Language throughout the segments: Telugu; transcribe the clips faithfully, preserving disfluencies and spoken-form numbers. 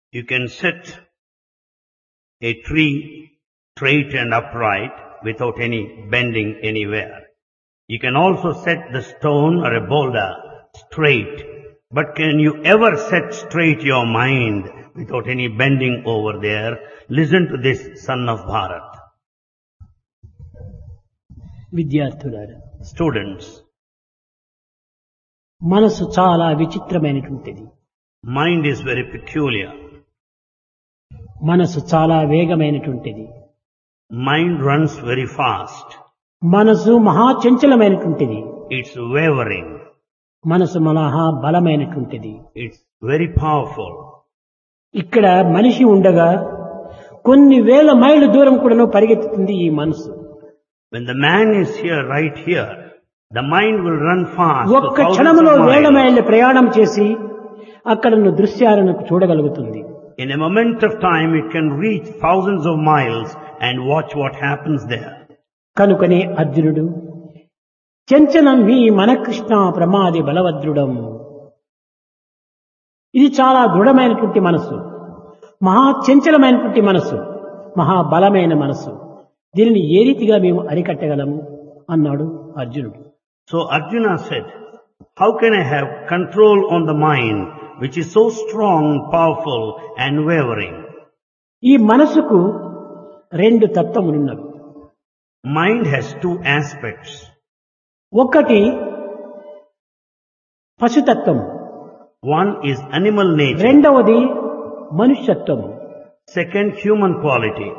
You can set a tree straight and upright without any bending anywhere. You can also set the stone or a boulder straight. But can you ever set straight your mind without any bending over there? Listen to this, son of Bharat. విద్యార్థులారా, Students, మనసు చాలా విచిత్రమైనటువంటిది. mind is very peculiar. మనసు చాలా వేగమైనటువంటిది. Mind runs very fast. మనసు మహా చంచలమైనటువంటిది. It's wavering. మనసు మహా బలమైనటువంటిది. It's very powerful. ఇక్కడ మనిషి ఉండగా కొన్ని వేల మైళ్ళ దూరం కూడా పరిగెత్తుతుంది ఈ మనసు. When the man is here, right here, the mind will run fast. ఒక్క to thousands క్షణంలో of వేల miles. మైళ్ళ ప్రయాణం చేసి అక్కడ దృశ్యాలను చూడగలుగుతుంది. In a moment of time, it can reach thousands of miles and watch what happens there. కనుకనే అర్జునుడు చంచలం మీ మన కృష్ణ ప్రమాది బలవద్రుడం. ఇది చాలా దృఢమైనటువంటి మనసు, మహా చంచలమైనటువంటి మనసు, మహాబలమైన మనసు. దీనిని ఏ రీతిగా మేము అరికట్టగలము అన్నాడు అర్జునుడు. So Arjuna said, how can I have control on the mind which is so strong, powerful and wavering? ఈ మనసుకు రెండు తత్వములున్నవి. Mind has two aspects. ఒకటి పశుతత్వం, One is animal nature. రెండవది మనుష్యత్వం. Second, human quality.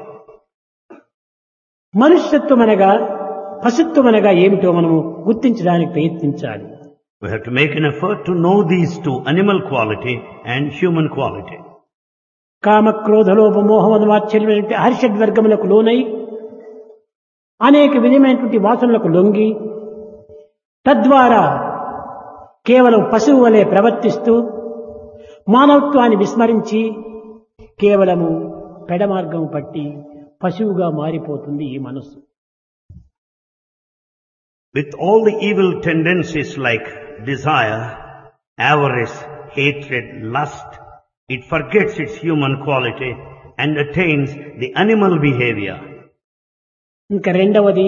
మనుష్యత్వం అనగా పశుత్వం అనగా ఏమిటో మనము గుర్తించడానికి ప్రయత్నించాలి. We have to make an effort to know these two, animal quality and human quality. కామ క్రోధ లోభ మోహమద వాత్సల్యమైనటువంటి హర్షడ్వర్గములకు లోనై అనేక విధమైనటువంటి వాసనలకు లొంగి తద్వారా కేవలం పశువు వలె ప్రవర్తిస్తూ మానవత్వాన్ని విస్మరించి కేవలము పెడమార్గం పట్టి పశువుగా మారిపోతుంది ఈ మనస్సు. With all the evil tendencies like desire, avarice, hatred, lust, it forgets its human quality and attains the animal behavior. ఇంకా రెండవది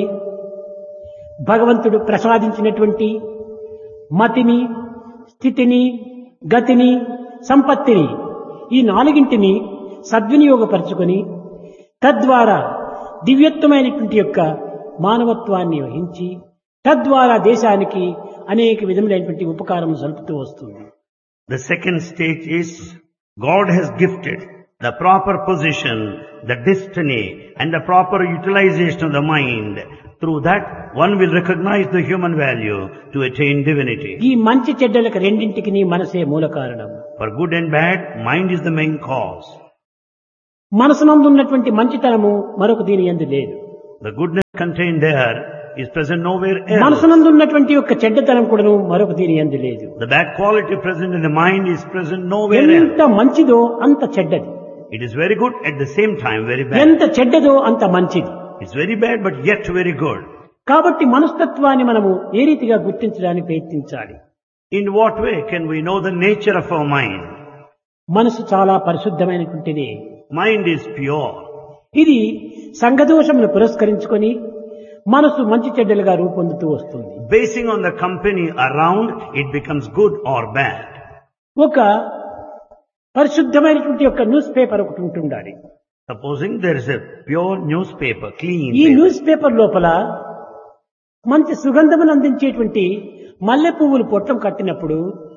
భగవంతుడు ప్రసాదించినటువంటి మతిని, స్థితిని, గతిని, సంపత్తిని ఈ నాలుగింటిని సద్వినియోగపరచుకొని తద్వారా దివ్యత్వమైనటువంటి యొక్క మానవత్వాన్ని వహించి తద్వారా దేశానికి అనేక విధములైనటువంటి ఉపకారం సల్పుతూ వస్తుంది. The second stage is God has gifted the proper position, the destiny and the proper utilization of the mind. Through that one will recognize the human value to attain divinity. ఈ మంచి చెడ్డలకు రెండింటికి మనసే మూల కారణం. For good and bad, mind is the main cause. మనసునందు ఉన్నటువంటి మంచితనము మరొక దీని యందు లేదు. The goodness contained there is present nowhere else. మనసునందు ఉన్నటువంటి యొక్క చెడ్డతనం కూడాను మరొక దీని యందు లేదు. The bad quality present in the mind is present nowhere ఎంత else. మంచిదో అంత చెడ్డది, It is very good, at the same time very bad. ఎంత చెడ్డదో అంత మంచిది. It's very bad but yet very good. కాబట్టి మనస్తత్వాన్ని మనము ఏ రీతిగా గుర్తించడానికి ప్రయత్నించాలి. In what way can we know the nature of our mind? మనసు చాలా పరిశుద్ధమైనటువంటిది. Mind is pure. ఇది సంఘదోషమును పురస్కరించుకొని మనసు మంచి చెడ్డలుగా రూపొందుతూ వస్తుంది. Basing on the company around, it becomes good or bad. ఒక పరిశుద్ధమైనటువంటి యొక్క న్యూస్ పేపర్ ఒకటి ఉంటుండాలి. Supposing there is a pure newspaper, clean ఈ paper. న్యూస్ పేపర్ లోపల మంచి సుగంధమును అందించేటువంటి మల్లె పువ్వులు పొట్టం కట్టినప్పుడు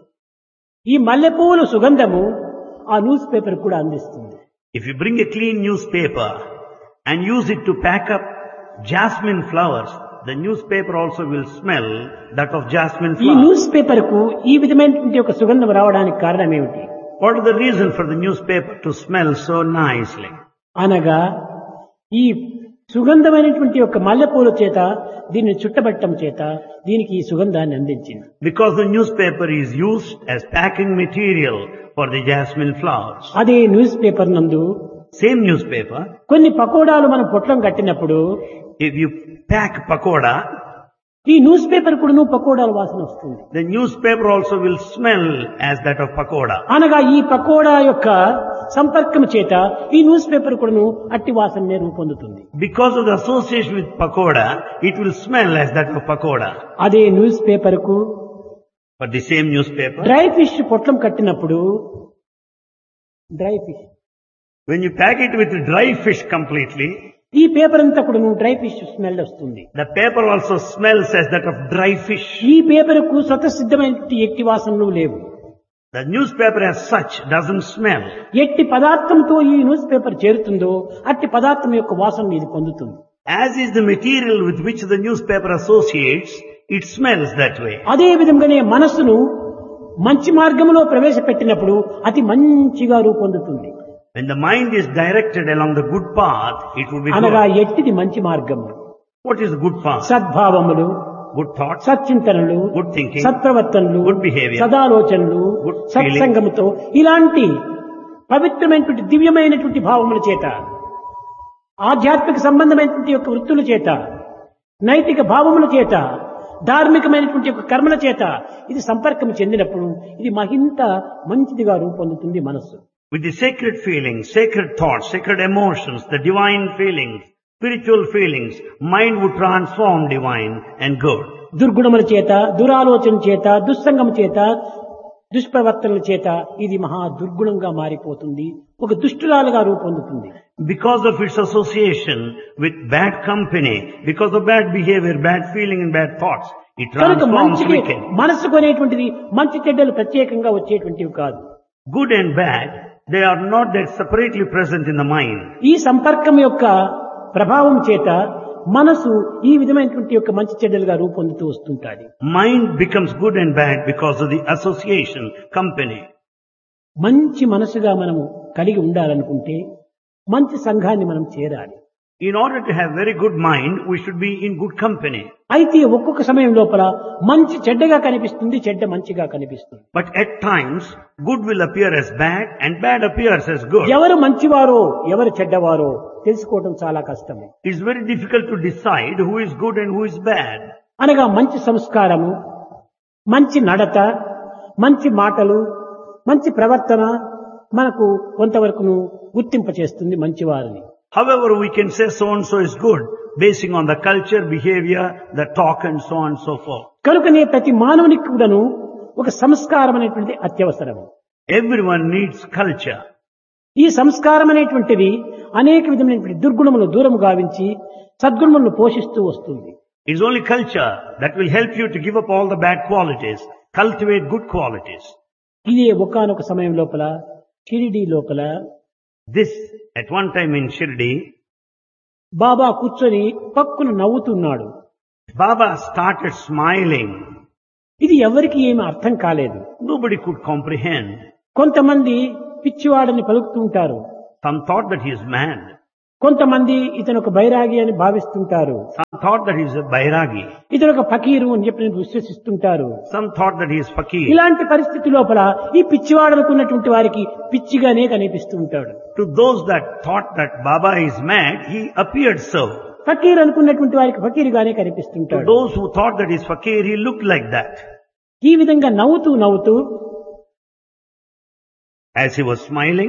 ఈ మల్లె పువ్వుల సుగంధము ఆ న్యూస్ పేపర్ కూడా అందిస్తుంది. If you bring a clean newspaper and use it to pack up jasmine flowers, the newspaper also will smell that of jasmine ఈ flowers. న్యూస్ పేపర్ కు ఈ విధమైనటువంటి ఒక సుగంధం రావడానికి కారణం ఏమిటి? What is the reason for the newspaper to smell so nicely? అనగా ఈ సుగంధమైనటువంటి యొక్క మల్లెపూల చేత దీన్ని చుట్టబట్టం చేత దీనికి ఈ సుగంధాన్ని అందించింది. Because the newspaper is used as packing material for the jasmine flowers. అదే న్యూస్ పేపర్ నందు Same newspaper, కొన్ని పకోడాలు మనం పొట్లం కట్టినప్పుడు if you pack pakoda, ఈ న్యూస్ పేపర్ కూడా పకోడాల వాసన వస్తుంది. the newspaper also will smell as that of pakoda. అనగా ఈ పకోడా యొక్క సంపర్కం చేత ఈ న్యూస్ పేపర్ కూడాను అట్టి వాసననే రూపొందుతుంది. Because of the association with pakoda, it will smell as that of pakoda. అదే న్యూస్ పేపర్ కు For the same newspaper, dry fish పొట్లం కట్టినప్పుడు dry fish when you pack it with dry fish completely, ఈ పేపర్ అంతా కూడాను డ్రై ఫిష్ స్మెల్ వస్తుంది. the paper also smells as that of dry fish. ఈ పేపర్ కు స్వతసిద్ధమైనటువంటి ఎట్టి వాసనలు లేవు. The newspaper as such doesn't smell. ఎట్టి పదార్థంతో ఈ న్యూస్ పేపర్ చేరుతుందో అట్టి పదార్థం యొక్క వాసన ఇది పొందుతుంది. As is the material with which the newspaper associates, it smells that way. అదే విధంగానే మనస్సును మంచి మార్గంలో ప్రవేశపెట్టినప్పుడు అతి మంచిగా రూపొందుతుంది. When the mind is directed along the good path, it will be అనగా good. ఎట్టిది మంచి మార్గము? What is the good path? సద్భావములు, Good thoughts, సచ్చింతనలు, good thinking, సత్ప్రవర్తనలు, good behavior, సదాలోచనలు, good feeling, సత్సంగముతో ఇలాంటి పవిత్రమైనటువంటి దివ్యమైనటువంటి భావముల చేత, ఆధ్యాత్మిక సంబంధమైనటువంటి యొక్క వృత్తుల చేత, నైతిక భావముల చేత, ధార్మికమైనటువంటి యొక్క కర్మల చేత ఇది సంపర్కం చెందినప్పుడు ఇది మహింత మంచిదిగా రూపొందుతుంది మనస్సు. with the sacred feelings, sacred thoughts, sacred emotions, the divine feelings, spiritual feelings, mind would transform divine and good. దుర్గుణముల చేత, దురాలోచన చేత, దుస్సంగం చేత, దుష్ప్రవర్తనల చేత ఇది మహా దుర్గుణంగా మారిపోతుంది, ఒక దుష్టురాలుగా రూపొందుతుంది. Because of its association with bad company, because of bad behavior, bad feeling and bad thoughts, it కనుక transforms మంచికి wicked. మనస్సుకు అనేటువంటిది మంచి చెడ్డలు ప్రత్యేకంగా వచ్చేటువంటివి కాదు. Good and bad, they are not that separately present in the mind. ఈ సంపర్కం యొక్క ప్రభావం చేత మనసు ఈ విధమైనటువంటి యొక్క మంచి చెడ్డలుగా రూపొందుతూ వస్తుంటాది. Mind becomes good and bad because of the association, company. మంచి మనసుగా మనము కలిగి ఉండాలనుకుంటే మంచి సంఘాన్ని మనం చేరాలి. In order to have very good mind, we should be in good company. అయితే ఒక్కొక్క సమయం లోపల మంచి చెడ్డగా కనిపిస్తుంది, చెడ్డ మంచిగా కనిపిస్తుంది. But at times, good will appear as bad and bad appears as good. ఎవరు మంచివారో ఎవరు చెడ్డవారో తెలుసుకోవడం చాలా కష్టము. It's very difficult to decide who is good and who is bad. అనగా మంచి సంస్కారము, మంచి నడత, మంచి మాటలు, మంచి ప్రవర్తన మనకు కొంతవరకును గుర్తింపచేస్తుంది మంచివారిని. However, we can say so and so is good, basing on the culture, behavior, the talk and so on and so forth. కనుకనే ప్రతి మానవునికి కూడాను ఒక సంస్కారం అనేటువంటిది అత్యవసరం. Everyone needs culture. ఈ సంస్కారం అనేటువంటిది అనేక విధమైనటువంటి దుర్గుణములను దూరము గావించి సద్గుణములను పోషిస్తూ వస్తుంది. It's only culture that will help you to give up all the bad qualities, cultivate good qualities. ఇదే ఒకానొక సమయం లోపల షిరిడీ లోపల This, at one time in Shirdi, బాబా కూర్చొని పక్కున నవ్వుతున్నాడు. Baba started smiling. ఇది ఎవరికి ఏమి అర్థం కాలేదు. Nobody could comprehend. కొంతమంది పిచ్చివాడని పలుకుతుంటారు, Some thought that he is mad. కొంతమంది ఇతను ఒక బైరాగి అని భావిస్తుంటారు, Some thought that he is a bairagi. ఇతను ఒక ఫకీరు అని చెప్పి విశ్వసిస్తుంటారు. Some thought that he is fakir. ఇలాంటి పరిస్థితి లోపల ఈ పిచ్చివాడనుకున్నటువంటి వారికి పిచ్చిగానే కనిపిస్తూ ఉంటాడు. To those that thought that Baba is mad, he appeared so. Fakir అనుకున్నటువంటి వారికి ఫకీరుగానే To కనిపిస్తుంటాడు. those who thought that he is fakir, he looked like that. ఈ విధంగా నవ్వుతూ నవ్వుతూ As he was smiling,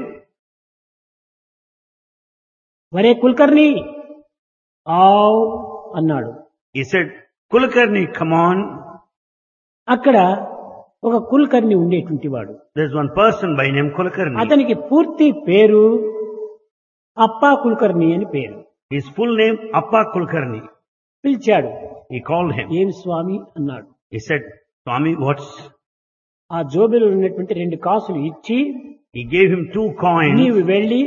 వరే కుల్కర్ణి ఆవ్ అన్నాడు. he said, Kulkarni, come on. అక్కడ ఒక కుల్కర్ణి ఉండేటువంటి వాడు. There's one person by name Kulkarni. అతనికి పూర్తి పేరు అప్పా కుల్కర్ణి అని పేరు. His full name, Appa Kulkarni. పిలిచాడు. He called him. ఏం స్వామి అన్నాడు. He said, Swami, what's... ఆ జోబిలో ఉన్నటువంటి రెండు కాసులు ఇచ్చి He gave him two coins. నీవు వెళ్ళి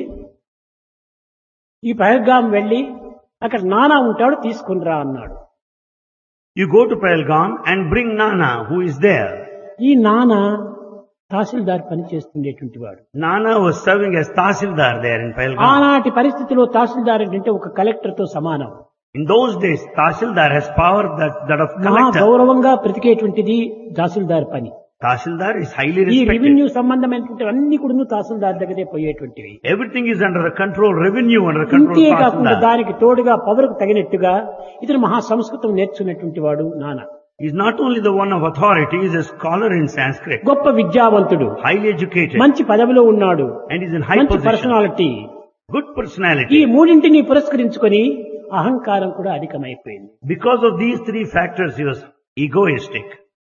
ఈ పహల్గాం వెళ్ళి అక్కడ నానా ఉంటాడు తీసుకునిరా అన్నాడు. You go to Pahalgam and bring Nana, who is there. ఈ నానా తహసీల్దార్ పని చేస్తుండేటువంటి వాడు. Nana was serving as Tahsildar there in Pahalgam. ఆనాటి పరిస్థితిలో తహసీల్దార్ అంటే ఒక కలెక్టర్ తో సమానం. In those days, Tahsildar has power that, that of మహా collector. గౌరవంగా బ్రతికేటువంటిది తహసీల్దార్ పని. Tahsildar is highly ఈ respected. రెవెన్యూ సంబంధమైనటువంటి అన్ని కూడా తహసీల్దార్ దగ్గరే పోయేటువంటివి. Everything is under the control, revenue under the control ఇంతే of కాకుండా Tahsildar. దానికి తోడుగా పవరుకు తగినట్టుగా ఇతను మహా సంస్కృతం నేర్చుకున్నటువంటి వాడు నాన్న. He is not only the one of authority, he is a scholar in Sanskrit, గొప్ప విద్యావంతుడు, highly educated, మంచి పదవిలో ఉన్నాడు, and is in high మంచి position, పర్సనాలిటీ. good ఈ personality. మూడింటిని పురస్కరించుకొని అహంకారం కూడా అధికమైపోయింది. Because of these three factors, he was egoistic.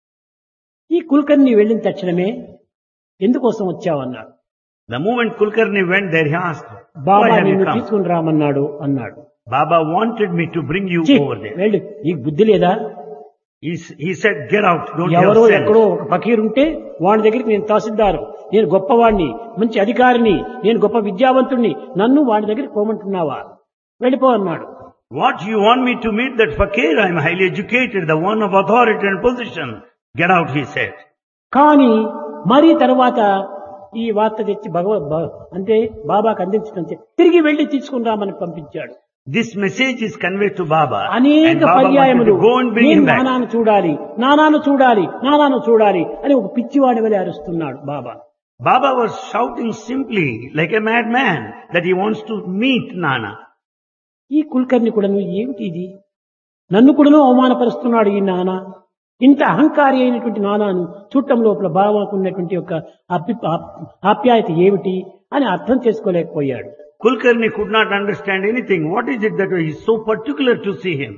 ఈ కుల్కర్ణి వెళ్ళిన తక్షణమే ఎందుకోసం వచ్చావన్నాడు. The moment Kulkarni went there, he asked, Baba why have you నిన్ను come? తీసుకుని రామన్నాడు అన్నాడు. Baba wanted me to bring you ఛీ, over there. వెళ్ళు, నీకు బుద్ధి లేదా? He, s- he said, get out, don't you ఎవరో have ఎక్కడో sense? ఒక ఫకీర్ ఉంటే వాడి దగ్గరికి నేను తహసీల్దారు, నేను గొప్పవాడిని, మంచి అధికారిని, నేను గొప్ప విద్యావంతుణ్ణి, నన్ను వాడి దగ్గరికి పోమంటున్నావా? వెళ్ళిపో అన్నాడు. What, you want me to meet that fakir? I am highly educated, the one of authority and position. Get out, he said. కానీ మరీ తర్వాత ఈ వార్త తెచ్చి భగవ భ- అంటే బాబాకు అందించడం చే- తిరిగి వెళ్లి తీసుకుని రామని పంపించాడు. This message is conveyed to Baba, and అనేక Baba wanted పర్యాయములు to go and bring నేను him back. నానాను చూడాలి, నానాను చూడాలి, నానాను చూడాలి అని ఒక పిచ్చివాడి వలె అరుస్తున్నాడు బాబా. Baba was shouting simply, like a madman, that he wants to meet Nana. ఈ కుల్కర్ణి కూడా నువ్వు ఏమిటి ఇది, నన్ను కూడాను అవమానపరుస్తున్నాడు ఈ నాన్న, ఇంత అహంకారి అయినటువంటి నానాను చూడటం లోపల బాబాకు ఉన్నటువంటి యొక్క అపి- ఆప్- ఆప్యాయత ఏమిటి అని అర్థం చేసుకోలేకపోయాడు. Kulkarni could not understand anything. What is it that he is so particular to see him?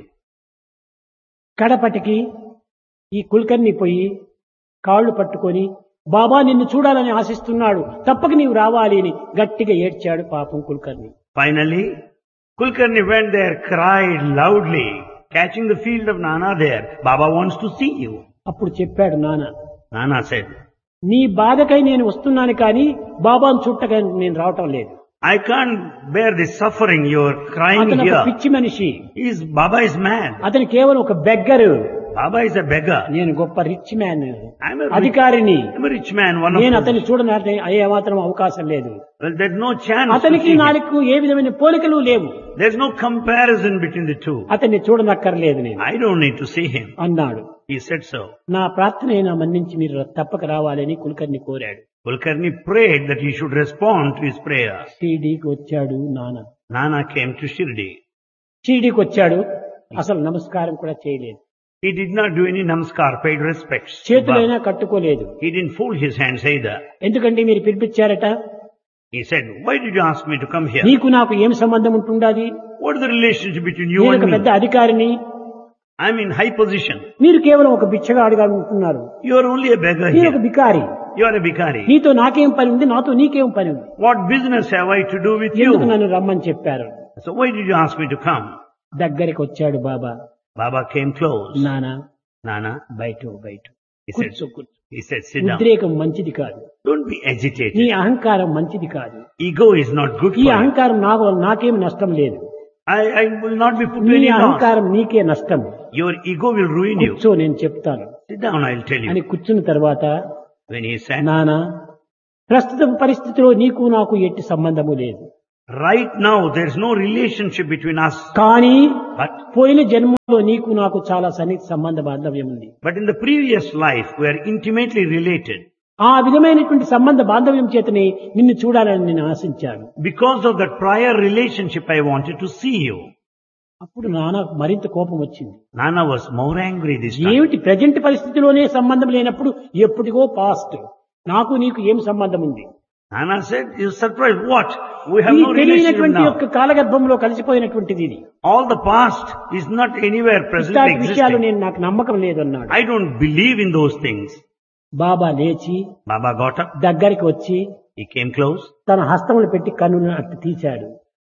కడపటికి ఈ కుల్కర్ణి పోయి కాళ్ళు పట్టుకొని బాబా నిన్ను చూడాలని ఆశిస్తున్నాడు, తప్పక నీవు రావాలి అని గట్టిగా ఏడ్చాడు పాపం Kulkarni. Finally, Kulkarni went there, cried loudly, catching the field of Nana there. Baba wants to see you. అప్పుడు చెప్పాడు నాన్న, Nana said, నీ బాధకై నేను వస్తున్నాను కానీ బాబాను చుట్టగా నేను రావటం లేదు. I can't bear this suffering. You're crying అతను ఒక here. పిచ్చి మనిషి, He's, Baba is mad. అతను కేవలం ఒక beggar, Baba is a beggar. నేను గొప్ప rich man, I'm a rich, అధికారిని, I'm a rich man, one of నేను them. అతన్ని చూడనట్టే అయ్యే మాత్రం అవకాశం లేదు. Well, there's no chance to అతనికి see him. నాకు ఏ విధమైన పోలికలు లేవు, There's no comparison between the two. అతన్ని చూడనక్కర్లేదు నేను I don't need to see him. అన్నాడు. He said so. నా ప్రార్థన అయినా మన్నించి మీరు తప్పక రావాలని కుల్కర్ని కోరాడు. Kulkarni prayed that he should respond to his prayer. షిరిడీకి వచ్చాడు నాన్న. Nana came to Shirdi. షిరిడీకి వచ్చాడు, అసలు నమస్కారం కూడా చేయలేదు, He did not do any namaskar, paid respects. to చేతులైనా Baba. కట్టుకోలేదు. He didn't fold his hands either. ఎందుకంటే మీరు పిలిపించారట, He said, why did you ask me to come here? నీకు నాకు ఏం సంబంధం ఉంటుండాది, What is the relationship between you నేను ఒక and పెద్ద me? అధికారిని, I'm in high position. మీరు కేవలం ఒక బిచ్చగాడుగా ఉంటున్నారు, You are only a beggar నేను ఒక here. బికారి, You are a bhikari. నీతో నాకేం పని ఉంది, నాతో నీకేం పని ఉంది, What business have I to do with ఎందుకు you? నన్ను రమ్మని చెప్పారు. So why did you ask me to come? దగ్గరికి వచ్చాడు బాబా. Baba came close. నానా Nana, బయట బయట he said, కూర్చో కూర్చో, he said, sit down. ఉద్రేకం మంచిది కాదు, Don't be నీ agitated. అహంకారం మంచిది కాదు, Ego is not good ఈ for you. అహంకారం నాకు నాకేం నష్టం లేదు, I, I will not be put to నీ any loss. అహంకారం నీకే నష్టం, Your ego will ruin you. కూర్చో నేను చెప్తాను Sit down, I'll tell అని you. కూర్చున్న తర్వాత, When he said, నానా ప్రస్తుత పరిస్థితిలో నీకు నాకు ఎట్టి సంబంధము లేదు, right now there's no relationship between us, కానీ but, పోయిన జన్మలో నీకు నాకు చాలా సన్నిహిత సంబంధ బాంధవ్యం ఉంది. but in the previous life we are intimately related. ఆ విధమైనటువంటి సంబంధ బాంధవ్యం చేతనే నిన్ను చూడాలని నేను ఆశించాను. Because of that prior relationship I wanted to see you. అప్పుడు నాన్న మరింత కోపం వచ్చింది. Nana was more angry this time. ఏమిటి ప్రజెంట్ పరిస్థితిలోనే సంబంధం లేనప్పుడు ఎప్పటికో పాస్ట్, నాకు నీకు ఏం సంబంధం ఉంది? Nana said, you're surprised. What? We have ఈ no relationship తెలియనటువంటి now. యొక్క కాలగర్భంలో కలిసిపోయినటువంటిది ఇది. All the past is not anywhere presently ఇట్లాంటి విషయాలు existing. నేను నాకు నమ్మకం లేదన్నాడు. I don't believe in those things. బాబా లేచి Baba got up. దగ్గరికి వచ్చి He came close. తన హస్తములు పెట్టి కన్నులను అట్టు తీశాడు.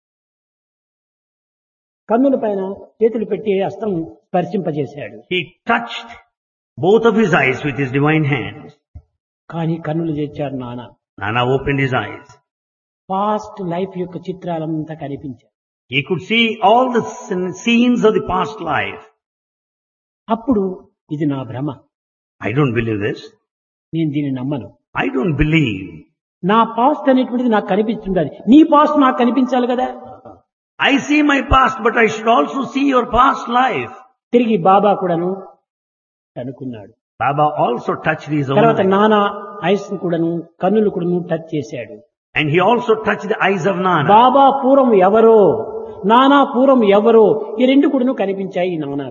కన్నుల పైన చేతులు పెట్టి హస్తం స్పర్శింపజేశాడు. He touched both of his eyes with his divine hands. కానీ కన్నులు తెచ్చాడు నాన్న. Nana opened his eyes. Past life యొక్క చిత్రాలంతా కనిపించాయి. He could see all the scen- scenes of the past life. అప్పుడు ఇది నా భ్రమ, I don't believe this. నేను దీన్ని నమ్మను. I don't believe. నా పాస్ట్ అనేటువంటిది నాకు కనిపిస్తుండాలి, నీ పాస్ట్ నాకు కనిపించాలి కదా. I see my past, but I should also see your past life. తిరిగి బాబా కూడాను అనుకున్నాడు. Baba also touched his own తర్వాత eyes. నానా ఐస్ కూడాను కన్నులు కూడాను టచ్ చేశాడు. And he also touched the eyes of Nana. బాబా పూర్వం ఎవరో, నానా పూర్వం ఎవరో, ఈ రెండు కూడాను కనిపించాయి ఈ నానాకు.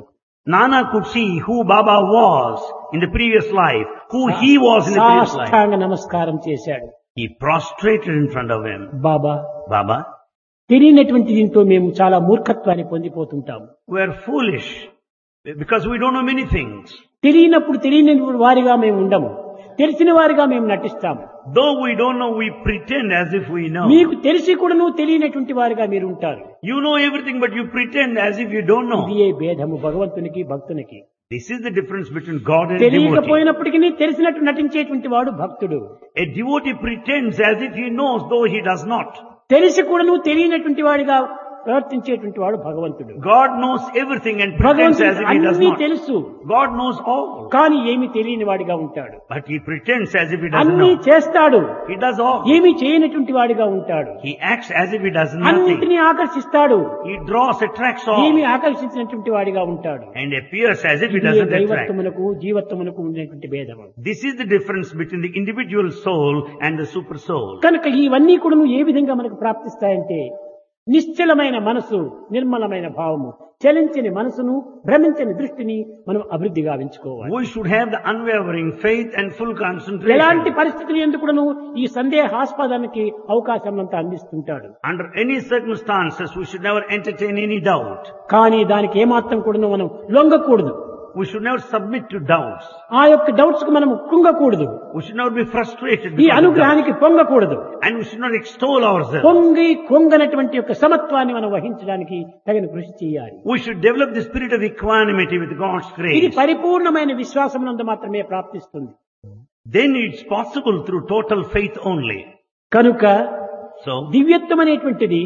Nana could see who Baba was in the previous life, who he was in the previous life. సాష్టాంగ నమస్కారం చేశాడు. He prostrated in front of him. Baba, Baba, తెలియనటువంటి దీంతో మేము చాలా మూర్ఖత్వాన్ని పొందిపోతుంటాము. we are foolish because we don't know many things. తెలియనప్పుడు తెలియని వారిగా మేము ఉండము, తెలిసిన వారిగా మేము నటిస్తాము. Though we don't know, we pretend as if we know. మీకు తెలిసి కూడా నువ్వు తెలియనటువంటి వారిగా మీరు ఉంటారు. You know everything, but you pretend as if you don't know. ఇది ఏ భేదము భగవంతునికి భక్తునికి. This is the difference between God and devotee. తెలియకపోయినప్పటికీ తెలిసినట్టు నటించేటువంటి వాడు భక్తుడు. A devotee pretends as if he knows, though he does not. తెలిసి కూడా నువ్వు తెలియనటువంటి వాడిగా ప్రవర్తించేటువంటి వాడు భగవంతుడు. God knows everything and pretends as if he does అన్నీ not. తెలుసు, God knows all, కానీ ఏమి తెలియని వాడిగా ఉంటాడు. but he pretends as if he doesn't అన్నీ know. చేస్తాడు, He does all. ఏమి చేయనటువంటి వాడిగా ఉంటాడు. He acts as if he does nothing. అన్నింటినీ ఆకర్షిస్తాడు, He draws, attracts all, ఏమి ఆకర్షించినటువంటి వాడిగా ఉంటాడు. and appears as if he ఇది doesn't attract. దైవత్వమునకు జీవత్వమునకు ఉండేటువంటి భేదము. This is the difference between the individual soul and the super soul. కనుక ఇవన్నీ కూడా నువ్వు ఏ విధంగా మనకు ప్రాప్తిస్తాయంటే, నిశ్చలమైన మనసు, నిర్మలమైన భావము, చలించని మనసును, భ్రమించని దృష్టిని మనం అభివృద్ధి గావించుకోవాలి. We should have the unwavering faith and full ఎలాంటి concentration. పరిస్థితులు ఎందుకు కూడాను ఈ సందేహాస్పదానికి అవకాశం అంతా అందిస్తుంటాడు. Under any circumstances, we should never entertain any doubt. కానీ దానికి ఏమాత్రం కూడాను మనం లొంగకూడదు. We should never submit to doubts. ఆ యొక్క డౌట్స్ కు మనం కృంగకూడదు. We should never be frustrated ఈ because of doubts. అనుగ్రహానికి పొంగకూడదు. And we should not extol ourselves. పొంగి కొంగనటువంటి యొక్క సమత్వాన్ని మనం వహించడానికి తగిన కృషి చేయాలి. We should develop the spirit of equanimity with God's ఇది grace. పరిపూర్ణమైన విశ్వాసమునందు మాత్రమే ప్రాప్తిస్తుంది. Then it's possible through total faith only. కనుక So, దివ్యత్వం అనేటువంటిది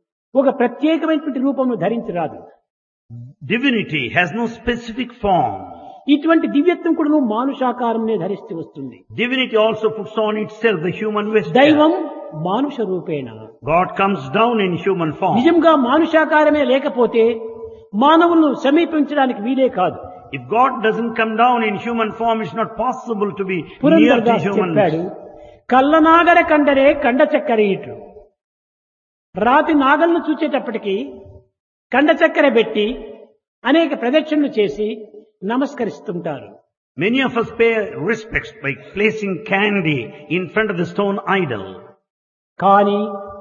ఒక ప్రత్యేకమైనటువంటి రూపమును ధరించరాదు. divinity has no specific form. ఇటువంటి దివ్యత్వం కూడా నువ్వు మానుషాకారంనే ధరిస్తూ వస్తుంది. Divinity also puts on itself the human vesture. దైవం మానుష రూపేణ. God comes down in human form. నిజంగా మానుషాకారమే లేకపోతే మానవులను సమీపించడానికి వీలే కాదు. If God doesn't come down in human form, it's not possible to be near Purandhar to Das చెప్పాడు, humans. కళ్ళనాగర కండరే కండ చక్కెర ఇటు. రాతి నాగలను చూచేటప్పటికి కండ చక్కెర పెట్టి అనేక ప్రదక్షిణలు చేసి నమస్కరిస్తుంటారు. Many of us pay respects by placing candy in front of the stone idol. కానీ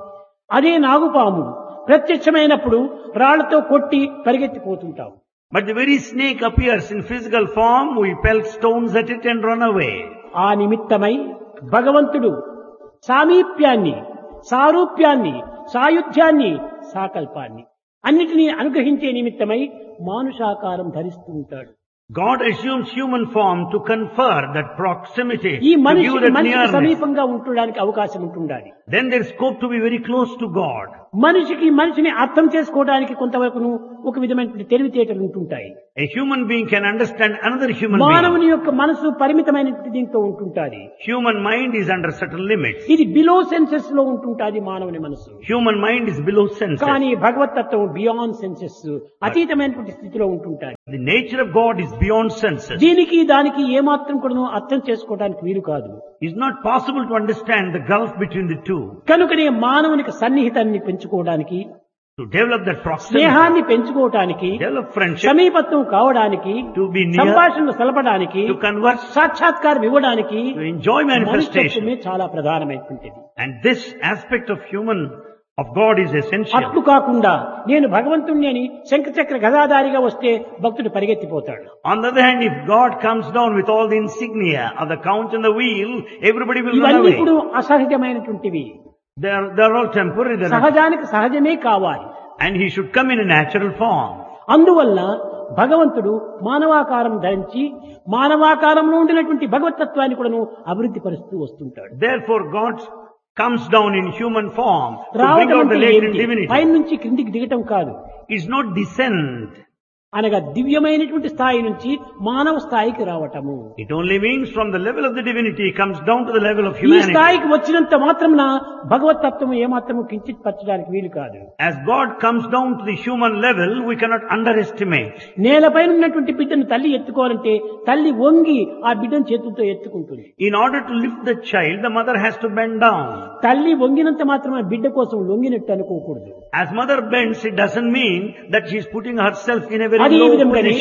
అదే నాగుపాము ప్రత్యక్షమైనప్పుడు రాళ్లతో కొట్టి పరిగెత్తిపోతుంటాం. But the very snake appears in physical form, we pelt stones at it and run away. ఆ నిమిత్తమై భగవంతుడు సామీప్యాన్ని, సారూప్యాన్ని, సాయుధ్యాన్ని, సాకల్పాన్ని అన్నిటినీ అనుగ్రహించే నిమిత్తమై మానుషాకారం ధరిస్తూ ఉంటాడు. God assumes human form to confer that proximity, ఈ to give మనిషి that మనిషికి nearness. సమీపంగా ఉండడానికి అవకాశం ఉంటుండాలి. Then there is scope to be very close to God. మనిషికి మనిషిని అర్థం చేసుకోవడానికి కొంతవరకు ఒక విధమైనటువంటి తెలివితేటలు ఉంటుంటాయి. A human being can understand another human being. మానవుని యొక్క మనసు పరిమితమైనటువంటి దీంతో ఉంటుంటాది. Human mind is under certain limits. ఇది బిలో సెన్సెస్ లో ఉంటుంటాది మానవుని మనసు. Human mind is below senses. కానీ భగవతత్వం బియాండ్ సెన్సెస్, అతీతమైనటువంటి స్థితిలో ఉంటుంటాయి. The nature of God is beyond senses. దీనికి దానికి ఏమాత్రం కూడా అర్థం చేసుకోవడానికి వీలు కాదు. It's not possible to understand the gulf between the two. కనుకనే మానవునికి సన్నిహితాన్ని పెంచుకోవడానికి, To develop that proximity, స్నేహాన్ని పెంచుకోవటానికి, develop friendship, సమీపత్వం కావడానికి, to be near, సంభాషణలు సలపడానికి, to converse, సాక్షాత్కారం ఇవ్వడానికి to enjoy manifestation. మనుష్యత్వమే చాలా ప్రధానమైనటువంటిది. And this aspect of human, of God is essential. అట్లు కాకుండా నేను భగవంతుణ్ణి అని శంఖచక్ర గదాధారిగా వస్తే భక్తుడు పరిగెత్తిపోతాడు. On the other hand, if God comes down with all the insignia of the count and the wheel, everybody will run ఇవన్నీ away. ఇప్పుడు అసహజమైనటువంటివి. They are, they are all temporary. They are not- సహజానికి సహజమే కావాలి. And he should come in a natural form. అందువల్ల భగవంతుడు మానవాకారం ధరించి మానవాకారంలో ఉండినటువంటి భగవతత్వాన్ని కూడాను అభివృద్ధి పరుస్తూ వస్తుంటాడు. Therefore, God comes down in human form to bring రావడం out the అంటే latent ఏంటి? divinity. పై నుంచి క్రిందికి దిగటం కాదు. It's not descent. అనగా దివ్యమైనటువంటి స్థాయి నుంచి మానవ స్థాయికి రావటము. It only means from the level of the divinity it comes down to the level of ఈ humanity. స్థాయికి వచ్చినంత మాత్రమున భగవతత్వం ఏమాత్రము కించిత్ పరచడానికి వీలు కాదు. As God comes down to the human level, we cannot underestimate. నేలపైన ఉన్నటువంటి బిడ్డను తల్లి ఎత్తుకోవాలంటే తల్లి వంగి ఆ బిడ్డను చేతులతో ఎత్తుకుంటుంది. In order to lift the child, the mother has to bend down. తల్లి వంగినంత మాత్రమే బిడ్డ కోసం లొంగినట్టు అనుకోకూడదు. As mother bends, it doesn't mean that she is putting herself in a very అదే low విధంగానే position.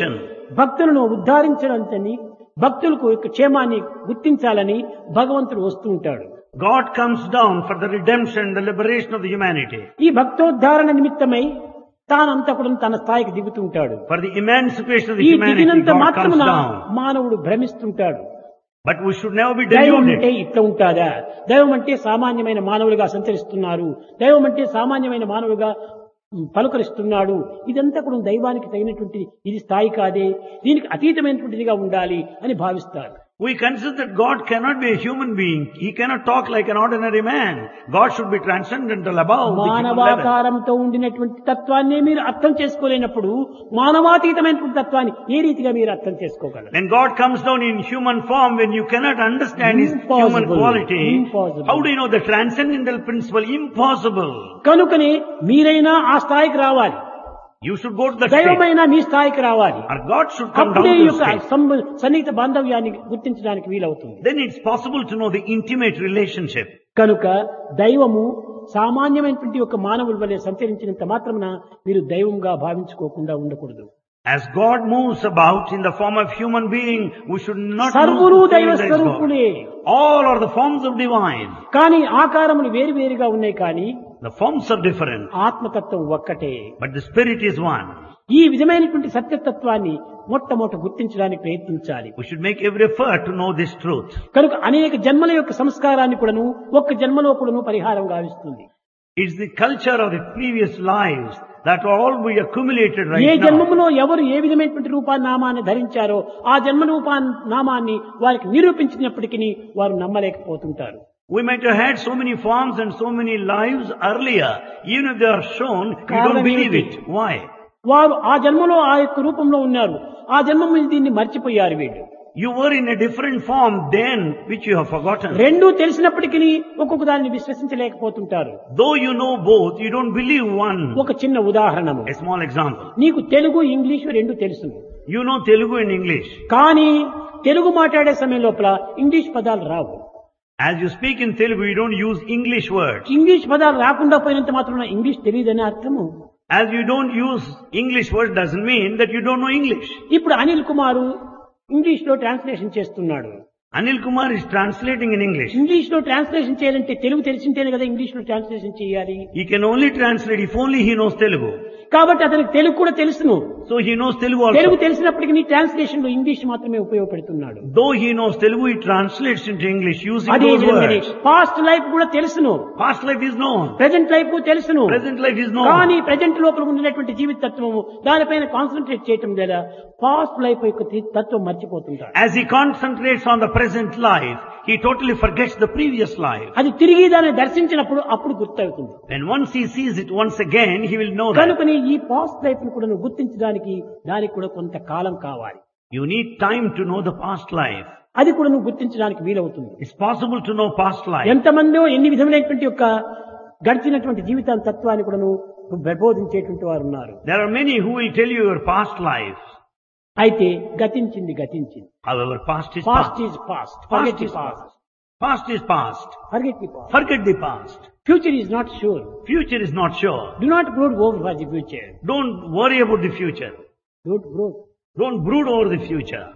భక్తులను ఉద్ధరించడాన్ని భక్తులకు యొక్క క్షేమాన్ని గుర్తించాలని భగవంతుడు వస్తూ ఉంటాడు. God comes down for the redemption, the liberation of the humanity. ఈ భక్తోద్ధారణ నిమిత్తమై తానంతా కూడా తన స్థాయికి దిగుతూ ఉంటాడు. For the emancipation of the ఈ humanity, దిగినంత God comes మాత్రమున down. మానవుడు భ్రమిస్తుంటాడు. But we should never be దైవం అంటే deluded. ఇట్లా ఉంటాదా, దైవం అంటే సామాన్యమైన మానవులుగా సంచరిస్తున్నారు, దైవం అంటే సామాన్యమైన మానవులుగా పలుకరిస్తున్నాడు, ఇదంతా కూడా దైవానికి తగినటువంటి ఇది స్థాయి కాదే, దీనికి అతీతమైనటువంటిదిగా ఉండాలి అని భావిస్తారు. We consider that God cannot be a human being. He cannot talk like an ordinary man. God should be transcendental above the human level. మానవాకారంతో ఉండినటువంటి తత్వాన్ని మీరు అర్థం చేసుకోలేనప్పుడు మానవాతీతమైనటువంటి తత్వాన్ని ఏ రీతిగా మీరు అర్థం చేసుకోగలరు? When God comes down in human form, when you cannot understand His human Impossible. quality, Impossible. how do you know the transcendental principle? Impossible. కనుకనే మీరైనా ఆ స్థాయికి రావాలి, You should go to the state. దైవమైనా మీ స్థాయికి రావాలి. Or God should come down అప్పుడే ఈ to the యొక్క state. సంబ- సన్నిహిత బాంధవ్యాన్ని గుర్తించడానికి వీలవుతుంది. Then it's possible to know the intimate relationship. కనుక దైవము సామాన్యమైనటువంటి ఒక మానవుల వలె సంచరించినంత మాత్రమున మీరు దైవంగా భావించుకోకుండా ఉండకూడదు. As God moves about in the form of human being, we should not సర్వులు know to say దైవ that is God. స్వరూపులే. All are the forms of divine. కానీ ఆకారములు వేరు వేరుగా ఉన్నాయి, కానీ The forms are different, ఆత్మతత్వం ఒక్కటే. but the spirit is one. ఈ విధమైనటువంటి సత్యతత్వాన్ని మొట్టమొదట గుర్తించడానికి ప్రయత్నించాలి. We should make every effort to know this truth. కనుక అనేక జన్మల యొక్క సంస్కారాన్ని కూడాను ఒక్క జన్మలో కూడాను పరిహారం గావిస్తుంది. It's the culture of the previous lives that all we accumulated A right now. జన్మములో ఎవరు ఏ విధమైనటువంటి రూపాన్ని నామాన్ని ధరించారో ఆ జన్మ రూపా నామాన్ని వారికి నిరూపించినప్పటికీ వారు నమ్మలేకపోతుంటారు. We might have had so many forms and so many lives earlier. Even if they are shown, you don't కారణం believe ఏమిటి? it. Why? వారు ఆ జన్మలో ఆ యొక్క రూపంలో ఉన్నారు, ఆ జన్మ దీన్ని మర్చిపోయారు వీళ్ళు. You were in a different form then, which you have forgotten. రెండూ తెలిసినప్పటికీ ఒక్కొక్క దాన్ని విశ్వసించలేకపోతుంటారు. Though you know both, you don't believe one. ఒక చిన్న ఉదాహరణము, A small example. నీకు తెలుగు ఇంగ్లీషు రెండు తెలుసును, You know Telugu and English. కానీ తెలుగు మాట్లాడే సమయం లోపల ఇంగ్లీష్ పదాలు రావు. As you speak in Telugu, you don't use English words. English పదాలు రాకుండా పోయినంత మాత్రం ఇంగ్లీష్ తెలియదని అర్థము. As you don't use English words doesn't mean that you don't know English. ఇప్పుడు అనిల్ కుమారు ఇంగ్లీష్ లో ట్రాన్స్లేషన్ చేస్తున్నాడు. Anil Kumar is translating in English. English లో ట్రాన్స్లేషన్ చేయాలంటే తెలుగు తెలిసింటేనే కదా ఇంగ్లీష్ లో ట్రాన్స్లేషన్ చేయాలి. He can only translate if only he knows Telugu. కాబట్టి అతనికి తెలుగు కూడా తెలుసును. So he knows Telugu Telugu also. తెలిసినప్పటికీ ట్రాన్స్లేషన్ లో ఇంగ్లీష్ మాత్రమే ఉపయోగపెడుతున్నాడు. Though he knows Telugu, he translates into English using అదే those విధంగానే words. పాస్ట్ లైఫ్ కూడా తెలుసును, Past life is known. Present life తెలుసును. Present life is known. కానీ ప్రెజెంట్ లోపల ఉన్నటువంటి జీవిత తత్వము దానిపైన కాన్సన్ట్రేట్ చేయటం లేదా పాస్ట్ లైఫ్ యొక్క తత్వం మర్చిపోతుంటాడు. As he concentrates on the present life, he totally forgets the previous life. అది తిరిగి దాన్ని దర్శించినప్పుడు అప్పుడు గుర్తవుతుంది. And once he sees it once again, he will know that. కనుకని ఈ పాస్ట్ లైఫ్ ను కూడా నువ్వు గుర్తించడానికి దానికి కూడా కొంత కాలం కావాలి. You need time to know the past life. అది కూడా నువ్వు గుర్తించడానికి వీలవుతుంది. It's possible to know past life. ఎంతమందో ఎన్ని విధములైనటువంటి యొక్క గడిచినటువంటి జీవితాన్ని తత్వాన్ని కూడా నువ్వు ప్రబోధించేటువంటి వారు ఉన్నారు. There are many who will tell you your past life. అయితే గతించింది గతించింది. However, past is past past. Is past, Past forget is the past, past. Past is past. Forget the past. Forget the past. Future is not sure. Future is not sure. Do not brood over for the future. Don't worry about the future. Don't brood. Don't brood over the future.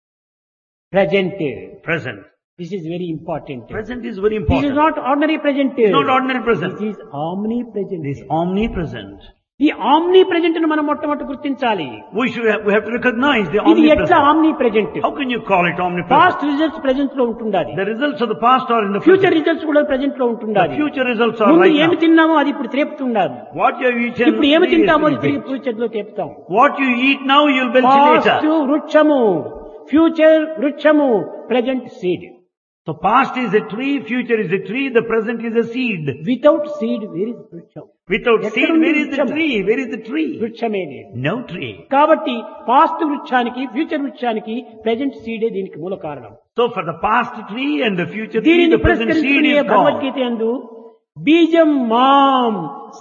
Present, Present. This is very important. Present is very this important. Is not ordinary present, It's not ordinary present. This is omni present. It is omnipresent. ఈ ఆమ్నీ ప్రెజెంట్ ను మనం మొట్టమొదటి గుర్తించాలి. We should have, we have to recognize the ఇది ఎట్లా omnipresent. Omni present? How can you call it omnipresent? Past results present లో ఉంటుండాలి, The results of the past are in the future future. Results కూడా ప్రెజెంట్ లో The ఉంటుండాలి. future results are ముందు right ఏమి now. తిన్నామో అది ఇప్పుడు త్రేపుతుండాలి. What you have eaten ఇప్పుడు ఏమి తింటామో అది previously. తిరిగి ఫ్యూచర్ లో తేపుతాం. What you eat now, you'll belch past later. వృక్షము, ఫ్యూచర్ వృక్షము, present seed. So past is a tree, future is a tree, the present is a seed. Without seed where is వృక్షం? Without ఎక్కడ seed, ఉంది where is the వృక్షం? tree? Where is the tree? వృక్షమే లేదు. No tree. కాబట్టి పాస్ట్ వృక్షానికి ఫ్యూచర్ వృక్షానికి ప్రెజెంట్ సీడే దీనికి మూల కారణం. So for the past tree and the future tree, దీనిని the present seed పురస్కరించుకునే is gone. Bhagavad Gita యందు బీజం మాం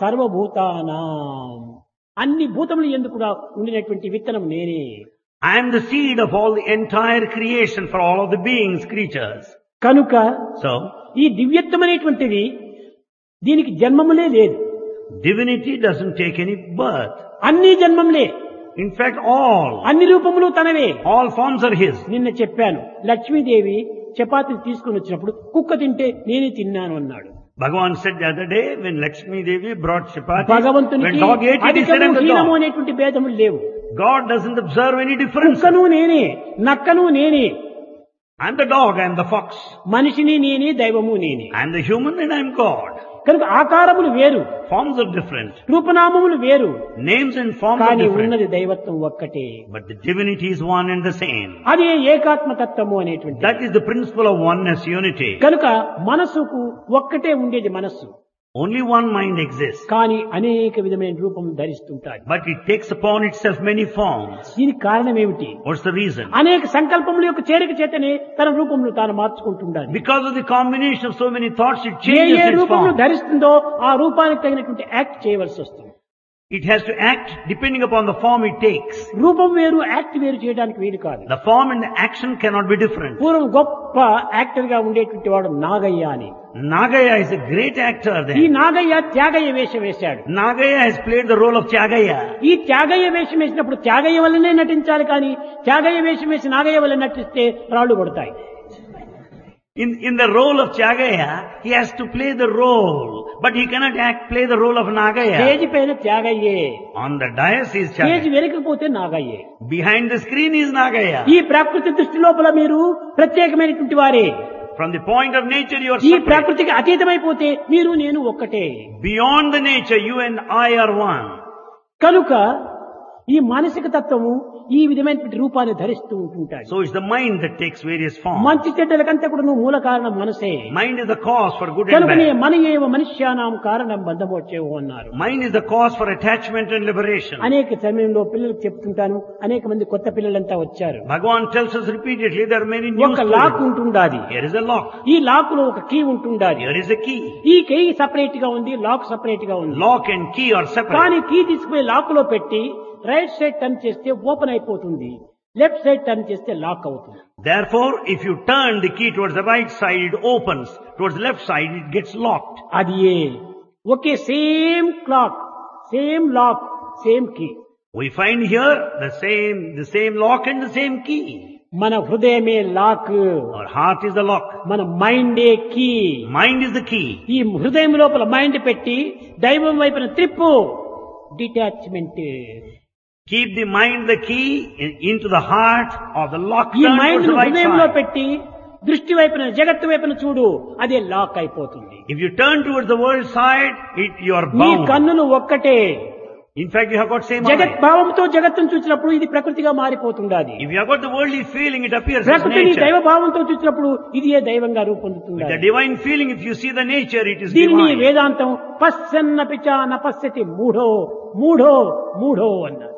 సర్వభూతానాం, అన్ని భూతములు యందు కూడా ఉండినటువంటి విత్తనం నేనే. I am the seed of all the entire creation for all of the beings, creatures. కనుక So, ఈ దివ్యత్వం అనేటువంటిది దీనికి జన్మములే లేదు. divinity doesn't take any birth. అన్ని జన్మంలే. In fact, all, అన్ని రూపములు తనవే. all forms are His. నిన్న చెప్పాను, లక్ష్మీదేవి చపాతీలు తీసుకుని వచ్చినప్పుడు కుక్క తింటే నేనే తిన్నాను అన్నాడు. Bhagavan said the other day when Lakshmi Devi brought chapati, when భగవంతునికి dog ate it, he said, అధికము "I'm the హీనము dog." అనేటువంటి భేదములు లేవు. God doesn't observe any difference. కుక్కను నేనే, నక్కను నేనే, I'm the dog, I'm the fox. మనిషిని నేనే, దైవము నేనే. I'm the human and I'm God. కనుక ఆకారములు వేరు, Forms are different. రూపనామములు వేరు, Names and forms are కానీ different. ఉన్నది దైవత్వం ఒక్కటే. But the divinity is one and the same. అదే ఏకాత్మతత్వము అనేటువంటి. That is the principle of oneness, unity. కనుక మనసుకు ఒక్కటే ఉండేది మనస్సు, Only one mind exists. కానీ అనేక విధమైన రూపం ధరిస్తుంటాడు. But it takes upon itself many forms. దీనికి కారణం ఏమిటి? What's the reason? అనేక సంకల్పముల యొక్క చేరిక చేతనే తన రూపమును తాను మార్చుకుంటుండాలి. Because of the combination of so many thoughts, it A changes A its రూపమును form. ధరిస్తుందో ఆ రూపానికి తగినటువంటి యాక్ట్ చేయవలసి వస్తుంది. It has to act depending upon the form it takes. రూపం వేరు, యాక్ట్ వేరు చేయడానికి వీలు కాదు. The form and the action cannot be different. పూర్వం గొప్ప యాక్టర్ గా ఉండేటువంటి వాడు నాగయ్య అని. Nagaya is a great actor ఈ then. నాగయ్య త్యాగయ్య వేషం వేశాడు. Nagaya has played the role of Tyagaya. ఈ త్యాగయ్య వేషం వేసినప్పుడు త్యాగయ్య వల్లనే నటించాలి, కానీ త్యాగయ్య వేషం వేసి నాగయ్య వల్ల నటిస్తే రాళ్లు కొడతాయి. In, in the role of Tyagaya, he has to play the role, but he cannot act, play the role of Nagaya. Stage పైన త్యాగయ్యే, On the dais is stage Tyagaya. వెనకపోతే నాగయ్యే. Behind the screen is Nagaya. ఈ ప్రకృతి దృష్టి లోపల మీరు ప్రత్యేకమైనటువంటి వారే. From the point of nature, you are ఈ separate. ప్రకృతికి అతీతమైపోతే మీరు నేను ఒక్కటే. Beyond the nature, you and I are one. కనుక ఈ మానసిక తత్వము ఈ విధమైనటువంటి రూపాన్ని ధరిస్తూ ఉంటుంటాడు. So it's the mind that takes various forms. మంచి చెడ్డలకంతా కూడా నువ్వు మూల కారణం మనసే. Mind is the cause for good and కనుకనే bad. మన ఏవ మనుష్యానాం కారణం బంధమోచేవు అన్నారు. Mind is the cause for attachment and liberation. అనేక సమయంలో పిల్లలకు చెప్తుంటాను, అనేక మంది కొత్త పిల్లలంతా వచ్చారు. Bhagavan tells us repeatedly there are many new ఒక lock students. ఉంటుండాది, Here is a lock. ఈ లాక్ లో ఒక key ఉంటుండాది. Here is a key. ఈ కీ సపరేట్ గా ఉంది, లాక్ సపరేట్ గా ఉంది. Lock and key are separate. కానీ కీ తీసుకుపోయి లాక్ లో పెట్టి రైట్ సైడ్ టర్న్ చేస్తే ఓపెన్ అయిపోతుంది, లెఫ్ట్ సైడ్ టర్న్ చేస్తే లాక్ అవుతుంది. Therefore, if you turn the key towards the right side, it opens. Towards the left side, it gets locked. అది ఏ ఒకే same clock, same lock, same key. We find here the same, the same lock and the same key. మన హృదయమే lock, Our heart is the lock. మన మైండే key. Mind is the key. ఈ హృదయం లోపల మైండ్ పెట్టి దైవం వైపున త్రిప్పు, detachment. Keep the mind the key in- into the heart of the lock. ఈ Turn mind towards the right హృదయంలో side. పెట్టి దృష్టి వైపున, జగత్తు వైపున చూడు, అదే లాక్ అయిపోతుంది. If you turn towards the world side, it, you are నీ bound. కన్నులు ఒక్కటే. In fact, you have got same జగత్ eye. భావంతో జగత్తును చూసినప్పుడు ఇది ప్రకృతిగా మారిపోతుండాలి. If you have got the worldly feeling, it appears as ప్రకృతిని nature. దైవ భావంతో చూసినప్పుడు ఇది ఏ దైవంగా రూపొందుతుంది. With the divine feeling, if you see the nature, it is దీనిని divine. వేదాంతం పశ్చన్న పిచా నపశ్యతి మూఢో మూఢో మూఢో అన్నారు.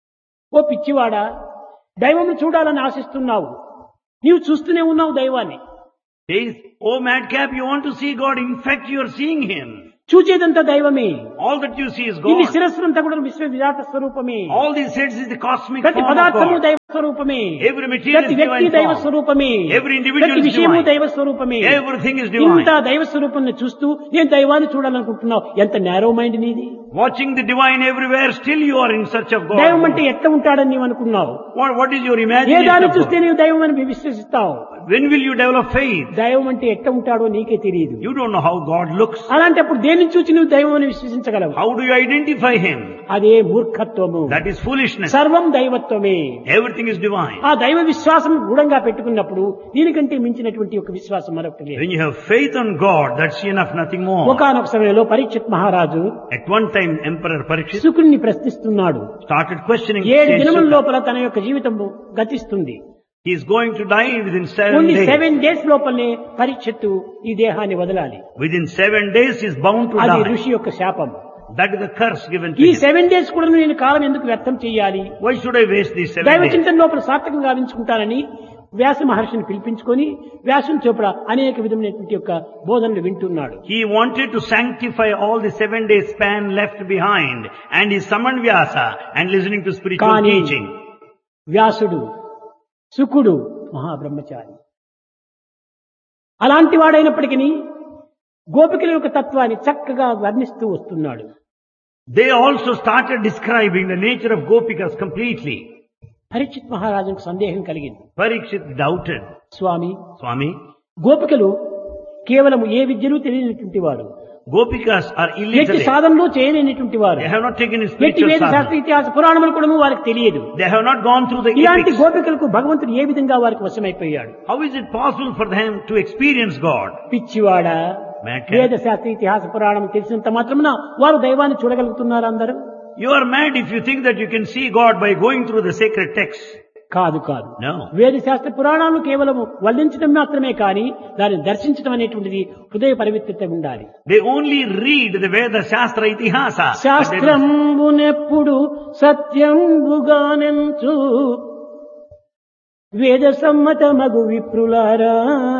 ఓ పిచ్చివాడా, దైవం చూడాలని ఆశిస్తున్నావు, నీవు చూస్తూనే ఉన్నావు దైవాన్ని. Says, oh madcap, you want to see God. In fact, you are seeing Him. చూచేదంతా దైవమే. All that you see is ఇది God. శిరస్సునంతా కూడా విశ్వ విరాట స్వరూపమే. All these heads is the cosmic ప్రతి form of పదార్థము God. దైవ స్వరూపమే. Every material ప్రతి is వ్యక్తి divine దైవ form. స్వరూపమే. Every individual ప్రతి is విషయము divine. దైవ స్వరూపమే. Everything is divine. ఇంత దైవ స్వరూపాన్ని చూస్తూ నేను దైవాన్ని చూడాలనుకుంటున్నావు, ఎంత నేరో మైండ్ నీది. Watching the divine everywhere, still you are in search of దైవం అంటే God. ఎట్లా ఉంటాడని నీవు అనుకున్నావు. What, what is your A imagination దాన్ని of చూస్తే God? నీవు దైవం అని విశ్వసిస్తావు. When will you develop faith? దైవం అంటే ఎట్లా ఉంటాడో నీకే తెలియదు. You don't know how God looks. అలాంటప్పుడు దేన్ని చూసి నువ్వు దైవం అని విశ్వసించగలవు? How do you identify Him? అదే మూర్ఖత్వము. That is foolishness. సర్వం దైవత్వమే. Everything is divine. ఆ దైవ విశ్వాసం గూఢంగా పెట్టుకున్నప్పుడు దీనికంటే మించినటువంటి ఒక విశ్వాసం మరొకటి లేదు. When you have faith on God, that's enough, nothing more. ఒకానొక సమయంలో పరీక్షిత్ మహారాజు At one time, Emperor Parikshit శుకుని ప్రశ్నిస్తున్నాడు. started questioning. ఏడు says దినముల Shuka. లోపల తన యొక్క జీవితం గతిస్తుంది. He is going to die within seven only days. Seven days లోపలనే పరీక్షిత్తు ఈ దేహాన్ని వదలాలి. Within seven days, he is bound to అది die. ఋషి యొక్క శాపం. That is the curse given to ఈ him. సెవెన్ డేస్ కూడా నేను కాలం ఎందుకు వ్యర్థం చేయాలి, Why should I waste these seven దైవ days? చింతన లోపల సార్థకంగా గావించుకుంటానని వ్యాస మహర్షిని పిలిపించుకొని వ్యాసుని చొప్పున అనేక విధమైనటువంటి యొక్క బోధనలు వింటున్నాడు. He wanted to sanctify all the seven days span left behind, and he summoned Vyasa and listening to spiritual కానీ teaching. వ్యాసుడు శుకుడు మహాబ్రహ్మచారి. అలాంటి వాడైనప్పటికీ గోపికల యొక్క తత్వాన్ని చక్కగా వర్ణిస్తూ వస్తున్నాడు. They also started describing the nature of Gopikas completely. Parikshit మహారాజుకు సందేహం కలిగింది. Parikshit doubted. స్వామి, Swami, గోపికలు కేవలం ఏ విద్యను తెలియనటువంటి వారు, Gopikas are ఎట్టి illiterate. సాధనలో చేయలేనటువంటి వారు, They have not taken ఎట్టి spiritual వేద శాస్త్ర sadhana. ఇతిహాస పురాణములు కూడా వారికి తెలియదు. They have not gone through the ఇలాంటి epics. గోపికలకు భగవంతుడు ఏ విధంగా వారికి వశమైపోయాడు? How is it possible for them to experience God? పిచ్చివాడ, Madcap. వేద శాస్త్ర ఇతిహాస పురాణం తెలిసినంత మాత్రమున వారు దైవాన్ని చూడగలుగుతున్నారు అందరూ? You are mad if you think that you can see God by going through the sacred texts. కాదు కాదు. No. వేద శాస్త్ర పురాణాలను కేవలం వల్లించడం మాత్రమే కానీ దాన్ని దర్శించడం అనేటువంటిది హృదయ పవిత్రత ఉండాలి. They only read the Veda, Shastra, Itihasa. but they don't- శాస్త్రంబునెప్పుడు సత్యంబుగానెంచు వేద సమ్మతమగు విప్రులారా.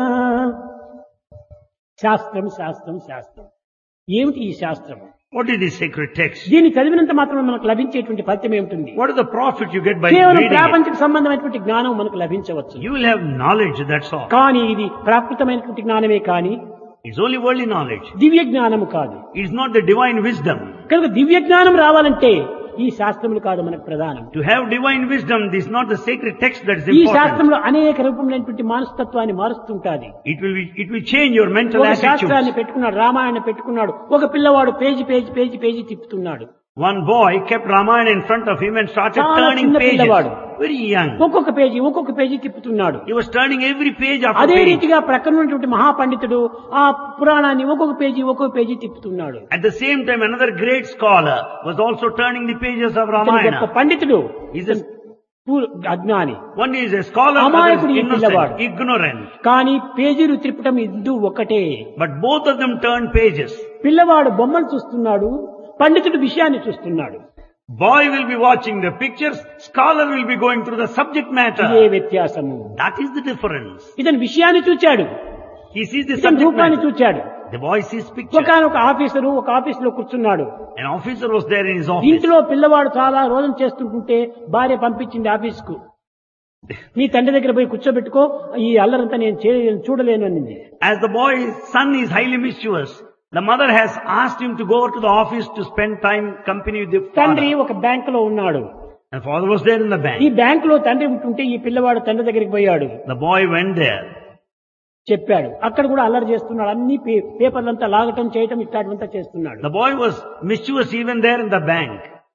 శాస్త్రం శాస్త్రం శాస్త్రం ఏమిటి ఈ శాస్త్రం? What is this sacred text? దీన్ని చదివినంత మాత్రం మనకు లభించేటువంటి ఫలితం ఏమిటి? What is the profit you get by కేవలం reading it? ప్రాపంచిక సంబంధమైనటువంటి జ్ఞానం మనకు లభించవచ్చు. You will have knowledge, that's all. కానీ ఇది ప్రాకృతమైనటువంటి జ్ఞానమే కానీ It's only worldly knowledge. దివ్య జ్ఞానము కాదు. It's not the divine wisdom. కనుక దివ్య జ్ఞానం రావాలంటే ఈ శాస్త్రములు కాదు మనకు ప్రధానం. To have divine wisdom, this is not the sacred text that is ఈ important. శాస్త్రంలో అనేక రూపమైనటువంటి మానస్తత్వాన్ని మారుస్తుంటాది. It will be, it will change your mental ఒక శాస్త్రాన్ని attitudes. పెట్టుకున్నాడు, రామాయణం పెట్టుకున్నాడు, ఒక పిల్లవాడు page page page page తిప్పుతున్నాడు. One boy kept Ramayana in front of him and started చాలా turning చిన్న pages. పిల్లవాడు. Very young. ఒక్కొక్క పేజీ ఒక్కొక్క page తిప్పుతున్నాడు. He was turning every page after అదే page. రీతిగా ప్రక్కన ఉన్నటువంటి మహాపండితుడు ఆ పురాణాన్ని ఒక్కొక్క పేజీ ఒక్కొక్క page తిప్పుతున్నాడు. At the same time, another great scholar was also turning the pages of ఇతను గొప్ప Ramayana. పండితుడు, He's a, పూ- అజ్ఞాని. one is a scholar, other అమాయకుడు is ఈ పిల్లవాడు. innocent, ignorant. కానీ పేజీలు తిప్పటం ఇద్దరు ఒకటే. But both of them turned pages. పిల్లవాడు బొమ్మలు చూస్తున్నాడు, పండితుడు విషయాన్ని చూస్తున్నాడు. Boy will be watching the pictures, scholar will be going through the subject ఇదే matter. వ్యత్యాసము. That is the difference. ఇతను విషయాన్ని చూచాడు, He sees the ఇతను subject రూపాన్ని matter. చూచాడు. The boy sees picture. ఒకనొక ఆఫీసరు ఒక ఆఫీస్ లో కూర్చున్నాడు. An officer was there in his office. ఇంట్లో పిల్లవాడు చాలా రోజులు చేస్తుంటుంటే భార్య పంపించింది ఆఫీస్ కు. నీ తండ్రి దగ్గర పోయి కూర్చోబెట్టుకో, ఈ అల్లరంతా నేను చే- చూడలేను అనింది. As the boy's son is highly mischievous, the mother has asked him to go over to the office to spend time company with the తండ్రి father. ఒక బ్యాంక్ లో ఉన్నాడు. And father was there in the ఈ bank. బ్యాంక్ లో తండ్రి ఉంటుంటే ఈ పిల్లవాడు తండ్రి దగ్గరికి పోయాడు, The boy went there. చెప్పాడు. అక్కడ కూడా అల్లరి చేస్తున్నాడు, అన్ని పే- పేపర్లంతా లాగటం చేయటం ఇట్లాంటివంతా చేస్తున్నాడు. The boy was mischievous even there in the bank.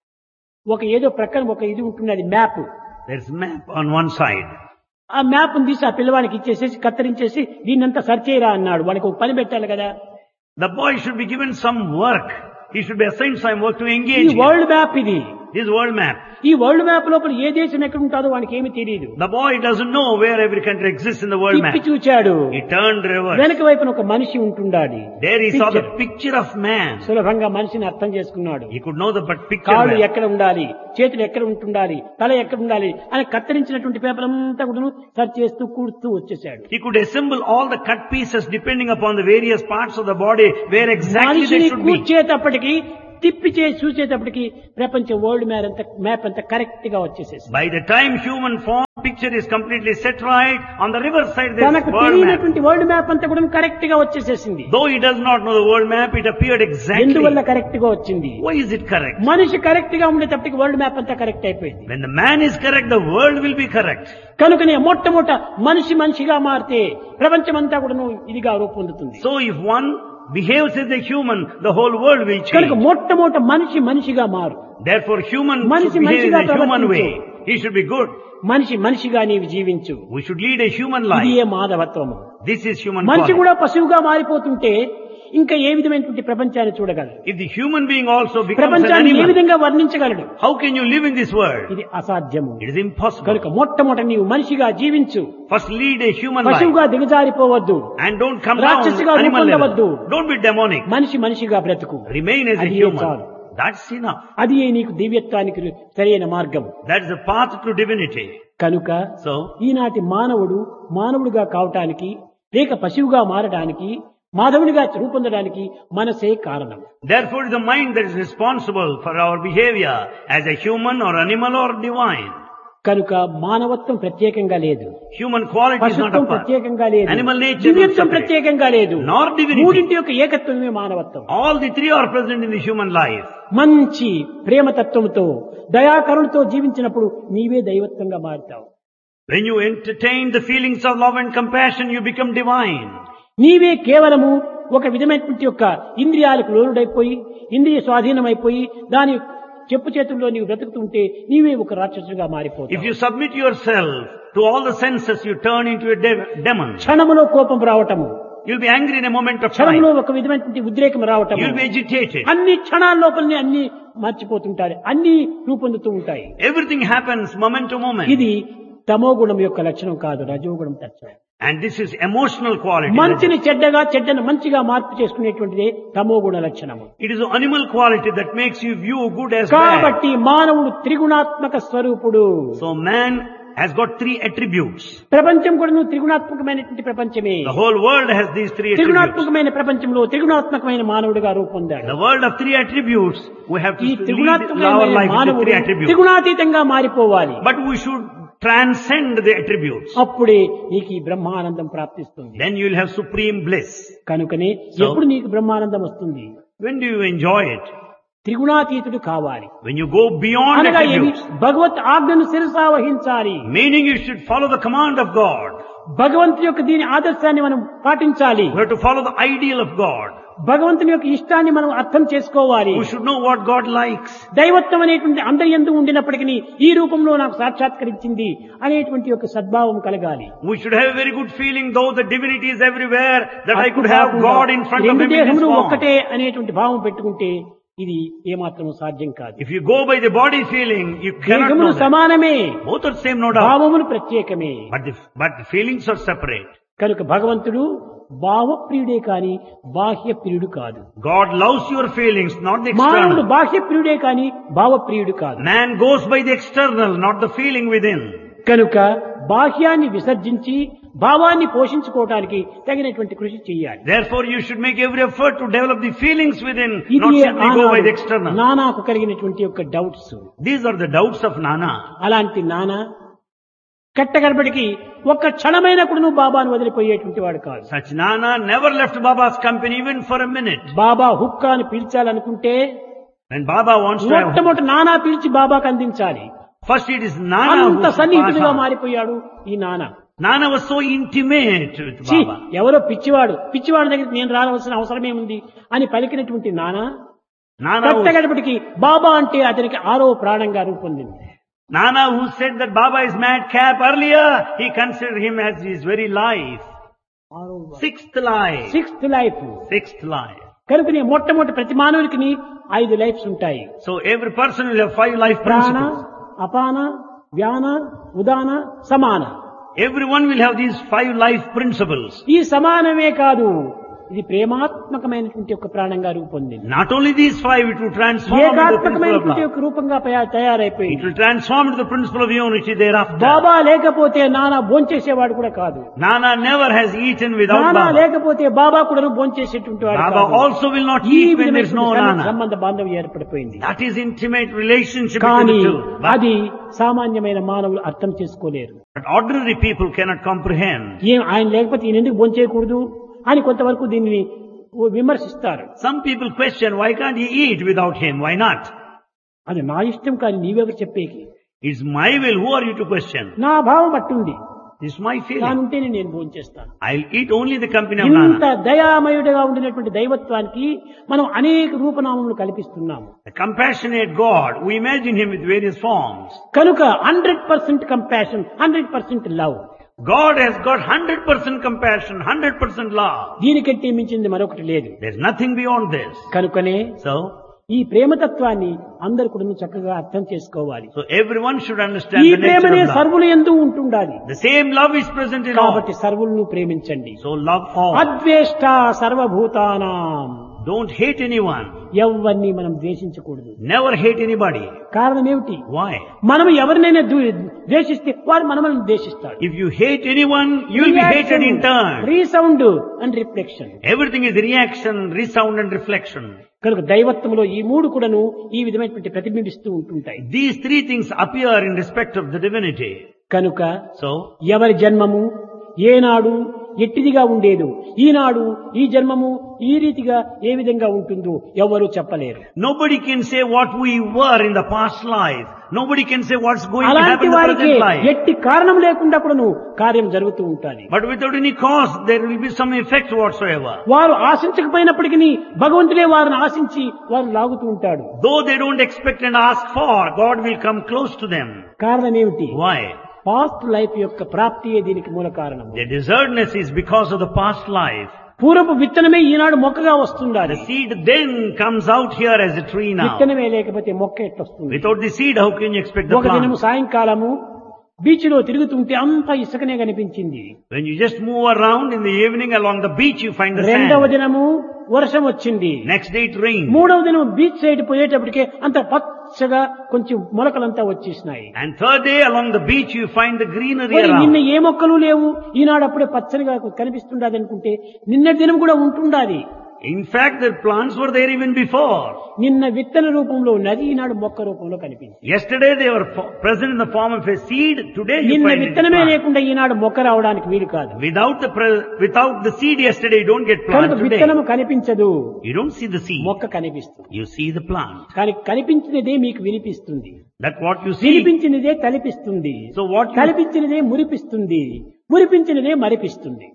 ఒక ఏదో ప్రక్కన ఒక ఇది ఉంటున్నది map. There's map on one side. ఆ మ్యాప్ తీసి ఆ పిల్లవానికి ఇచ్చేసేసి కత్తిరించేసి దీన్నంతా సర్చ్ చేయరా అన్నాడు. వాడికి ఒక పని పెట్టాలి కదా. The boy should be given some work. He should be assigned some work to ఈ engage him. వరల్డ్ మ్యాప్ ఇది. This world map. ఈ వరల్డ్ మ్యాప్ లోపల ఏ దేశం ఎక్కడ ఉంటుందో వానికి ఏమీ తెలియదు. The boy doesn't know where every country exists in the world తిప్పి map. చూచాడు, He turned reverse. వెనక వైపున ఒక మనిషి ఉంటుండాలి. There he saw the Picture. picture of man. సులభంగా మనిషిని అర్థం చేసుకున్నాడు. He could know the but picture కాళ్ళు man. ఎక్కడ ఉండాలి, చేతులు ఎక్కడ ఉంటుండాలి, తల ఎక్కడ ఉండాలి అని కత్తిరించినటువంటి పేపర్ అంతా కూడా సర్చ్ చేస్తూ కూడుతూ వచ్చేసాడు. He could assemble all the cut pieces depending upon the various parts of the body where exactly they మనిషిని should be. కూర్చేటప్పటికి తిప్పి చేసి చూసేటప్పటికి ప్రపంచ వరల్డ్ మ్యాప్ అంతా మ్యాప్ అంతా కరెక్ట్ గా వచ్చేసేసి By the time human form picture is completely set right, on the river side there is తనకు world map. తెలియనటువంటి వరల్డ్ మ్యాప్ అంతా కూడా కరెక్ట్ గా వచ్చేసేసింది. Though he does not know the world map, it appeared exactly. ఎందువల్ల కరెక్ట్ గా వచ్చింది? Why is it correct? మనిషి కరెక్ట్ గా ఉండేటప్పటికి వరల్డ్ మ్యాప్ అంతా కరెక్ట్ అయిపోయింది. When the man is correct, the world will be correct. కనుకనే మొట్టమొదట మనిషి మనిషిగా మారితే ప్రపంచమంతా కూడా ఇదిగా రూపొందుతుంది. So if one behaves as a human, the whole world will కనుక change. మొట్టమొదట మనిషి మనిషిగా మారు. Therefore human మనిషి should behave in మనిషిగా a human way. ప్రవర్తించు. He should be good. మనిషి మనిషిగా నీవు జీవించు. We should lead a human ఇది life. A మాధవత్వము. This is human మనిషి quality. కూడా పశువుగా మారిపోతుంటే ఇంకా ఏ విధమైనటువంటి ప్రపంచాన్ని చూడగలడు? If the human being also becomes an ప్రపంచాన్ని ఏ animal, విధంగా వర్ణించగలడు? how can you live in this world? ఇది అసాధ్యము. It is impossible. కనుక మొట్టమొదట నీవు మనిషిగా జీవించు. First lead a human life. పశువుగా దిగజారిపోవద్దు. And don't come down రాక్షసిగా animal రూపొందవద్దు. level. Don't be demonic. మనిషి మనిషిగా బ్రతుకు. Remain as a అది human. చాలు. That's enough. అది నీకు దివ్యత్వానికి సరైన మార్గం. That's the path to divinity. కనుక So, ఈనాటి మానవుడు మానవుడిగా కావటానికి లేక పశువుగా మారడానికి మాధవునిగా రూపొందడానికి మనసే కారణం. therefore it is the mind that is responsible for our behavior as a human or animal or divine. కనుక మానవత్వం ప్రత్యేకంగా లేదు, Human quality is not పశుత్వం apart. ప్రత్యేకంగా లేదు, Animal nature is దివ్యత్వం separate. ప్రత్యేకంగా లేదు, Nor divinity. మూడింటి యొక్క ఏకత్వమే మానవత్వం. All the three are present in the human life. మంచి ప్రేమతత్వంతో దయాకరుణతో జీవించినప్పుడు నీవే దైవత్వంగా మారుతావు. When you entertain the feelings of love and compassion, you become divine. నీవే కేవలము ఒక విధమైనటువంటి యొక్క ఇంద్రియాలకు లోనుడైపోయి ఇంద్రియ స్వాధీనమైపోయి దాని చెప్పు చేతుల్లో నీవు బ్రతుకుతుంటే నీవే ఒక రాక్షసుగా If మారిపోతావు. you submit yourself to all the senses, you turn into a de- demon. క్షణములో కోపం రావటము, You'll be angry in a moment of క్షణంలో time. ఒక విధమైనటువంటి ఉద్రేకం రావటము, You'll be agitated. అన్ని క్షణాల లోపలనే అన్ని మర్చిపోతుంటారు, అన్ని రూపొందుతూ ఉంటాయి. Everything happens moment to moment. ఇది తమో గుణం యొక్క లక్షణం కాదు, రజోగుణం లక్షణం. And this is emotional quality. మంచిని చెడ్డగా చెడ్డను మంచిగా మార్పు చేసుకునేటువంటిదే తమో గుణ లక్షణము. It is animal quality that makes you view good as bad. కాబట్టి మానవుడు త్రిగుణాత్మక స్వరూపుడు. So man has got three attributes. ప్రపంచం కూడా త్రిగుణాత్మకమైనటువంటి ప్రపంచమే. The whole world has these three attributes. త్రిగుణాత్మకమైన ప్రపంచంలో త్రిగుణాత్మకమైన మానవుడిగా రూపొందాడు. The world of three attributes, we have to ఈ lead our త్రిగుణాత్మకమైన life with మానవుడు three attributes. త్రిగుణాతీతంగా మారిపోవాలి. But we should transcend the attributes. అప్పుడే నీకు ఈ బ్రహ్మానందం ప్రాప్తిస్తుంది. Then you will have supreme bliss. కనుకనే So- ఎప్పుడు నీకు బ్రహ్మానందం వస్తుంది? When do you enjoy it? త్రిగుణాతీతుడు కావాలి. When you go beyond అనగా ఏమి? attributes. భగవత్ ఆజ్ఞను శిరసా వహించాలి. Meaning you should follow the command of God. భగవంతుని యొక్క దీని ఆదర్శాన్ని మనం పాటించాలి. We have to follow the ideal of God. భగవంతుని యొక్క ఇష్టాన్ని మనం అర్థం చేసుకోవాలి. We should know what God likes. దైవత్వం అనేటువంటి అందరి యందు ఉండినప్పటికీ ఈ రూపంలో నాకు సాక్షాత్కరించింది అనేటువంటి యొక్క సద్భావం కలగాలి. We should have a very good feeling, though the divinity is everywhere, that I could have God in front of రెండు him in his దేహములు form. ఒక్కటే అనేటువంటి భావం పెట్టుకుంటే ఇది ఏమాత్రం సాధ్యం కాదు. If you go by the body feeling, you cannot దేహములు know that. సమానమే, Both are same, no doubt. భావములు ప్రత్యేకమే. But the, but the feelings are separate. కనుక భగవంతుడు భావప్రియుడే కాని బాహ్య ప్రియుడు కాదు. God loves your feelings, not the మానవుడు external. బాహ్య ప్రియుడే కాని భావప్రియుడు కాదు. Man goes by the external, not the feeling within. కనుక బాహ్యాన్ని విసర్జించి భావాన్ని పోషించుకోవడానికి తగినటువంటి కృషి చేయాలి. Therefore, you should make every effort to develop the feelings within, ఇది not simply go by the external. నానాకు కలిగినటువంటి యొక్క doubts. These are the doubts of Nana. అలాంటి నానా కట్టగడపటికి ఒక్క క్షణమైన కూడా నువ్వు బాబాను వదిలిపోయేటువంటి వాడు కాదు. Such Nana never left Baba's company even for a minute. Baba హుక్కాను పీల్చాలనుకుంటే When Baba wants to have, మొట్టమొదటి నానా పీల్చి బాబాకు అందించాలి. first it is Nana who అంత should సన్నిహితుడిగా pass on. మారిపోయాడు ఈ నానా. Nana was so intimate with ఛీ, Baba. ఎవరో పిచ్చివాడు పిచ్చివాడి దగ్గర నేను రావాల్సిన అవసరమేముంది అని పలికినటువంటి నానా Nana was, కట్టగడపటికి బాబా అంటే అతనికి ఆరో ప్రాణంగా రూపొందింది. Nana who said that Baba is madcap earlier, he considered him as his very life. Sixth life. Sixth life. Sixth life. కనుకనే మొట్టమొదటి ప్రతి మానవుడికి ఐదు లైఫ్స్ ఉంటాయి. So every person will have five life ప్రాణ, principles. అపాన, వ్యాన, ఉదాన, సమాన. Everyone will have these five life principles. ఈ సమానమే కాదు, ఇది ప్రేమాత్మకమైనటువంటి ఒక ప్రాణంగా రూపొందింది. Not only these five, it will transform into the principle of ఏకాత్మకమైనటువంటి love. ఒక రూపంగా తయా- It తయారైపోయింది. will transform into the principle of unity thereafter. బాబా లేకపోతే నానా భోంచేసేవాడు కూడా కాదు. Nana never has eaten without నానా Baba. లేకపోతే బాబా కూడా భోంచేసేటువంటి వాడు Baba కాదు. also will not ఈ eat when there is no విధమైనటువంటి Nana. సంబంధ బాంధవ్యం ఏర్పడిపోయింది. That is intimate relationship between కానీ the two. But, అది సామాన్యమైన మానవులు అర్థం చేసుకోలేరు. but ordinary people cannot comprehend. ఏం ఆయన లేకపోతే ఈయన ఎందుకు భోంచేయకూడదు అని కొంతవరకు దీనిని విమర్శిస్తారు. Some people question, why can't he eat without him? Why not? అది నా ఇష్టం కానీ నీవెవరు చెప్పేకి. It's my will. Who are you to question? నా భావం అట్టుంది, It's my feeling. దానుంటేనే నేను భోంచేస్తాను. I'll eat only the company of ఇంత Nana. దయామయుడిగా ఉండినటువంటి దైవత్వానికి మనం అనేక రూపనామములు కల్పిస్తున్నాము. The compassionate God, we imagine him with various forms. కనుక hundred percent compassion, hundred percent love. God has got one hundred percent compassion, one hundred percent love. దీనికంటే మించింది మరొకటి లేదు. There's nothing beyond this. కనుకనే So, ఈ ప్రేమతత్వాన్ని అందరు కూడా చక్కగా అర్థం చేసుకోవాలి. so everyone should understand ఈ the nature ప్రేమనే of love. సర్వుల యందు ఉంటుండాలి. The same love is present in all. కాబట్టి సర్వులను ప్రేమించండి. So love all. అద్వేష్ట సర్వభూతానాం. Don't hate anyone. ఎవరిని మనం ద్వేషించకూడదు. Never hate anybody. కారణం ఏమిటి? Why? మనం ఎవరినైనా ద్వే- ద్వేషిస్తే వాడు మనల్ని ద్వేషిస్తాడు. If you hate anyone, you will be hated in turn. Resound and reflection. Everything is reaction, resound and reflection. కనుక దైవత్వంలో ఈ మూడు కూడాను ఈ విధమైనటువంటి ప్రతిబింబిస్తూ ఉంటుంటాయి. These three things appear in respect of the divinity. కనుక So, ఎవరి జన్మము ఏనాడు ఎట్టిదిగా ఉండేదో ఈనాడు ఈ జన్మము ఈ రీతిగా ఏ విధంగా ఉంటుందో ఎవరు చెప్పలేరు. nobody can say what we were in the past life. Nobody can say what's going to అలాంటి happen in the వారికి present life. ఎట్టి కారణం లేకుండా కూడాను కార్యం జరుగుతూ ఉంటుంది. But without any cause, there will be some effect whatsoever. వారు ఆశించకపోయినప్పటికీ భగవంతుడే వారిని ఆశించి వారు లాగుతూ ఉంటాడు. Though they don't expect and ask for, God will come close to them. కారణం ఏమిటి? Why? పాస్ట్ లైఫ్ యొక్క ప్రాప్తియే దీనికి మూల కారణం. Their desertness is because of the past life. పూర్వపు విత్తనమే ఈనాడు మొక్కగా వస్తుండాలి. The seed then comes out here as a tree now. విత్తనమే లేకపోతే మొక్క ఎట్లొస్తుంది? Without the seed, how can you expect the ఒక దినము plant? సాయంకాలము బీచ్ లో తిరుగుతుంటే అంతా ఇసుకనే కనిపించింది. When you just move around in the evening along the beach, you find the రెండవ sand. దినము వర్షం వచ్చింది. Next day it rained. మూడవ దినం బీచ్ సైడ్ పోయేటప్పటికే అంత పచ్చగా కొంచెం మొలకలంతా వచ్చేసినాయి. And third day along the beach, you find the greenery మరి నిన్న around. ఏ మొక్కలు లేవు ఈనాడు అప్పుడే పచ్చనిగా కనిపిస్తుండదు అనుకుంటే నిన్నటి దినం కూడా ఉంటుండాలి. In fact, the plants were there even before. నిన్న విత్తన రూపంలో ఉన్నది ఈనాడు మొక్క రూపంలో కనిపించింది. Yesterday they were fo- present in the form of a seed. Today you నిన్న find it in విత్తనమే plant. లేకుండా ఈనాడు మొక్క రావడానికి వీలు కాదు. Without the pre- without the seed yesterday, you don't get కనుక plant today. విత్తనము కనిపించదు, You don't see the seed. మొక్క కనిపిస్తుంది. You see the plant. కానీ కనిపించినదే మీకు వినిపిస్తుంది, That what you see. వినిపించినదే తలిపిస్తుంది, So what you తలిపించినదే మురిపిస్తుంది, మురిపించినదే మరిపిస్తుంది.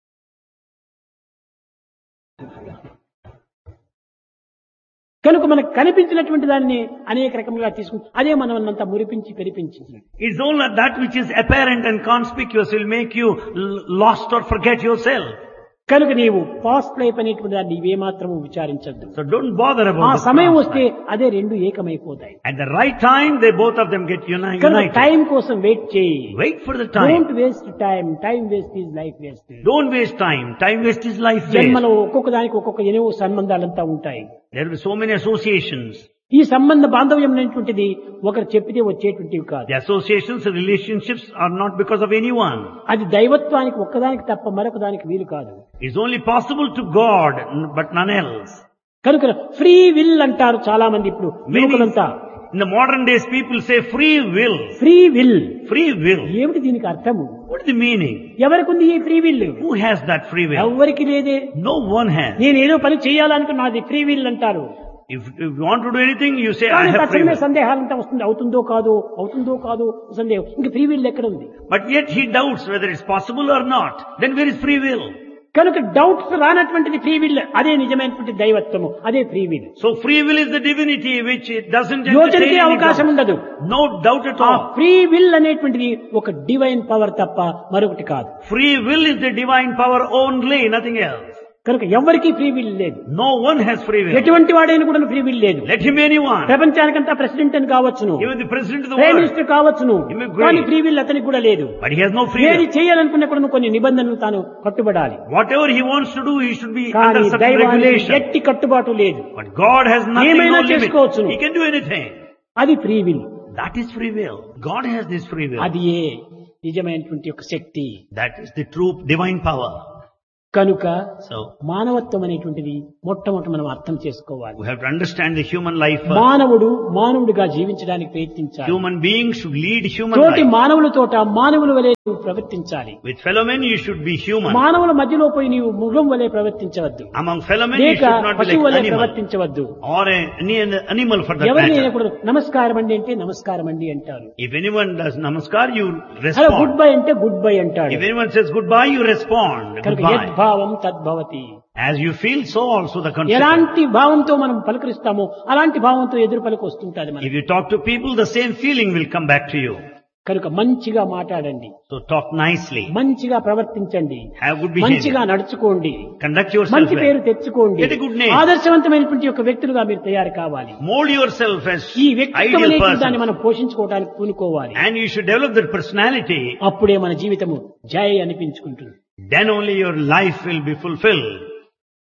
కనుక మనకు కనిపించినటువంటి దాన్ని అనేక రకములుగా తీసుకుంటాం, అదే మనం అంతా మురిపించి పెరిపించింది. It's only that which is apparent and conspicuous will make you l- lost or forget yourself. కనుక నీవు పాస్ట్ లైఫ్ అనేటువంటి దాన్ని నీవేమాత్రము విచారించద్దు. So don't bother ఆ about the సమయం past వస్తే life. అదే రెండు ఏకమైపోతాయి. At the right time, they both of them get uni- కనుక united. టైం కోసం వెయిట్ చేయి. Wait for the time. Don't waste time. Time waste is life waste. Don't waste time. Time waste is life waste. జన్మలో ఒక్కొక్క దానికి ఒక్కొక్క ఎన్నో సంబంధాలంతా ఉంటాయి. There will be so many associations. ఈ సంబంధ బాంధవ్యం అనేటువంటిది ఒకరు చెప్పితే వచ్చేటువంటివి కాదు. The associations and relationships are not because of anyone. అది దైవత్వానికి ఒక్కదానికి తప్ప మరొక దానికి వీలు కాదు. It's only possible to God, n- but none else. కనుక ఫ్రీ విల్ అంటారు చాలా మంది ఇప్పుడు Many, యువకులంతా. in the modern days, people say free will. Free will Free will. ఏమిటి దీనికి అర్థము? What is the meaning? ఎవరికి ఉంది ఈ free will? Who has that free will? ఎవరికి లేదే. No one has. నేను ఏదో పని చేయాలనుకున్నా నాది ఫ్రీ విల్ అంటారు. If, if you want to do anything, you say, I కానీ have free తక్షణమే will. సందేహాలంతా వస్తుంది. అవుతుందో కాదో, అవుతుందో కాదో సందేహం. ఇంక ఫ్రీ విల్ ఎక్కడ ఉంది? But yet he doubts whether it's possible or not. Then where is free will? కనుక డౌట్స్ రానటువంటిది ఫ్రీ విల్. అదే నిజమైనటువంటి దైవత్వము, అదే free will. So free will is the divinity which it doesn't యోచనకే entertain any అవకాశం doubt. ఉండదు. No doubt at ఆ all. ఫ్రీ విల్ అనేటువంటిది ఒక డివైన్ పవర్ తప్ప మరొకటి కాదు. Free will is the divine power only, nothing else. కనుక ఎవరికీ ఫ్రీ విల్ లేదు. No one has free will. ఎటువంటి వాడైనా కూడా ఫ్రీ విల్ లేదు. Let him be anyone. ప్రపంచానికంతా president అని కావచ్చును, Even the president of the prime world. Minister కావచ్చును, He may be కానీ great. ఫ్రీ విల్ అతనికి కూడా లేదు. But he has no free ఏది will. చేయాలనుకున్నా కూడా కొన్ని నిబంధనలు తాను కట్టుబడాలి. Whatever he wants to do, he should be కానీ under certain దైవానికి regulation. ఎట్టి కట్టుబాటు లేదు. But God has nothing, ఏమైనా no limit. చేసుకోవచ్చును. He can do anything. అది free will. That is free will. God has this free will. అది ఏ నిజమైనటువంటి ఒక శక్తి. That is the true divine power. కనుక So, మానవత్వం అనేటువంటిది మొట్టమొదటి మనం అర్థం చేసుకోవాలి. we have to understand the human life first. మానవుడు మానవుడిగా జీవించడానికి ప్రయత్నించాలి. Human beings should lead human తోటి life. మానవులతోట మానవుల వలె నువ్వు ప్రవర్తించాలి. With fellow men, you should be human. మానవుల మధ్యలో పోయి నీవు మృగం వలె ప్రవర్తించవద్దు, Among fellow men, you లేక should not be పశువు like వలె animal. ప్రవర్తించవద్దు. Or a, any animal for that ఎవరినైనా matter. కూడా నమస్కారం అండి అంటే నమస్కారం అండి అంటారు. If anyone does namaskar, you అలా గుడ్ respond. బై అంటే గుడ్ బై అంటాడు. If anyone says goodbye, you respond. కనుక Goodbye. యద్భావం తద్భవతి. As you feel, so also the consequence. ఎలాంటి భావంతో మనం పలకరిస్తామో అలాంటి భావంతో ఎదురు పలుకు వస్తుంటాది If మనకి. you talk to people, the same feeling will come back to you. కనుక మంచిగా మాట్లాడండి, So talk nicely. మంచిగా ప్రవర్తించండి, Have good మంచిగా behavior. నడుచుకోండి, Conduct yourself మంచి పేరు well. తెచ్చుకోండి, Get a good name. ఆదర్శవంతమైనటువంటి ఒక వ్యక్తులుగా మీరు తయారు కావాలి. Mold yourself as ఈ వ్యక్తిత్వం ideal అనేటువంటి దాన్ని person. మనం పోషించుకోవడానికి పూనుకోవాలి. And you should develop that personality. అప్పుడే మన జీవితము జయ అనిపించుకుంటుంది. Then only your life will be fulfilled.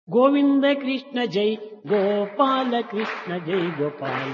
Govinda Krishna జై గోపాల కృష్ణ జై గోపాల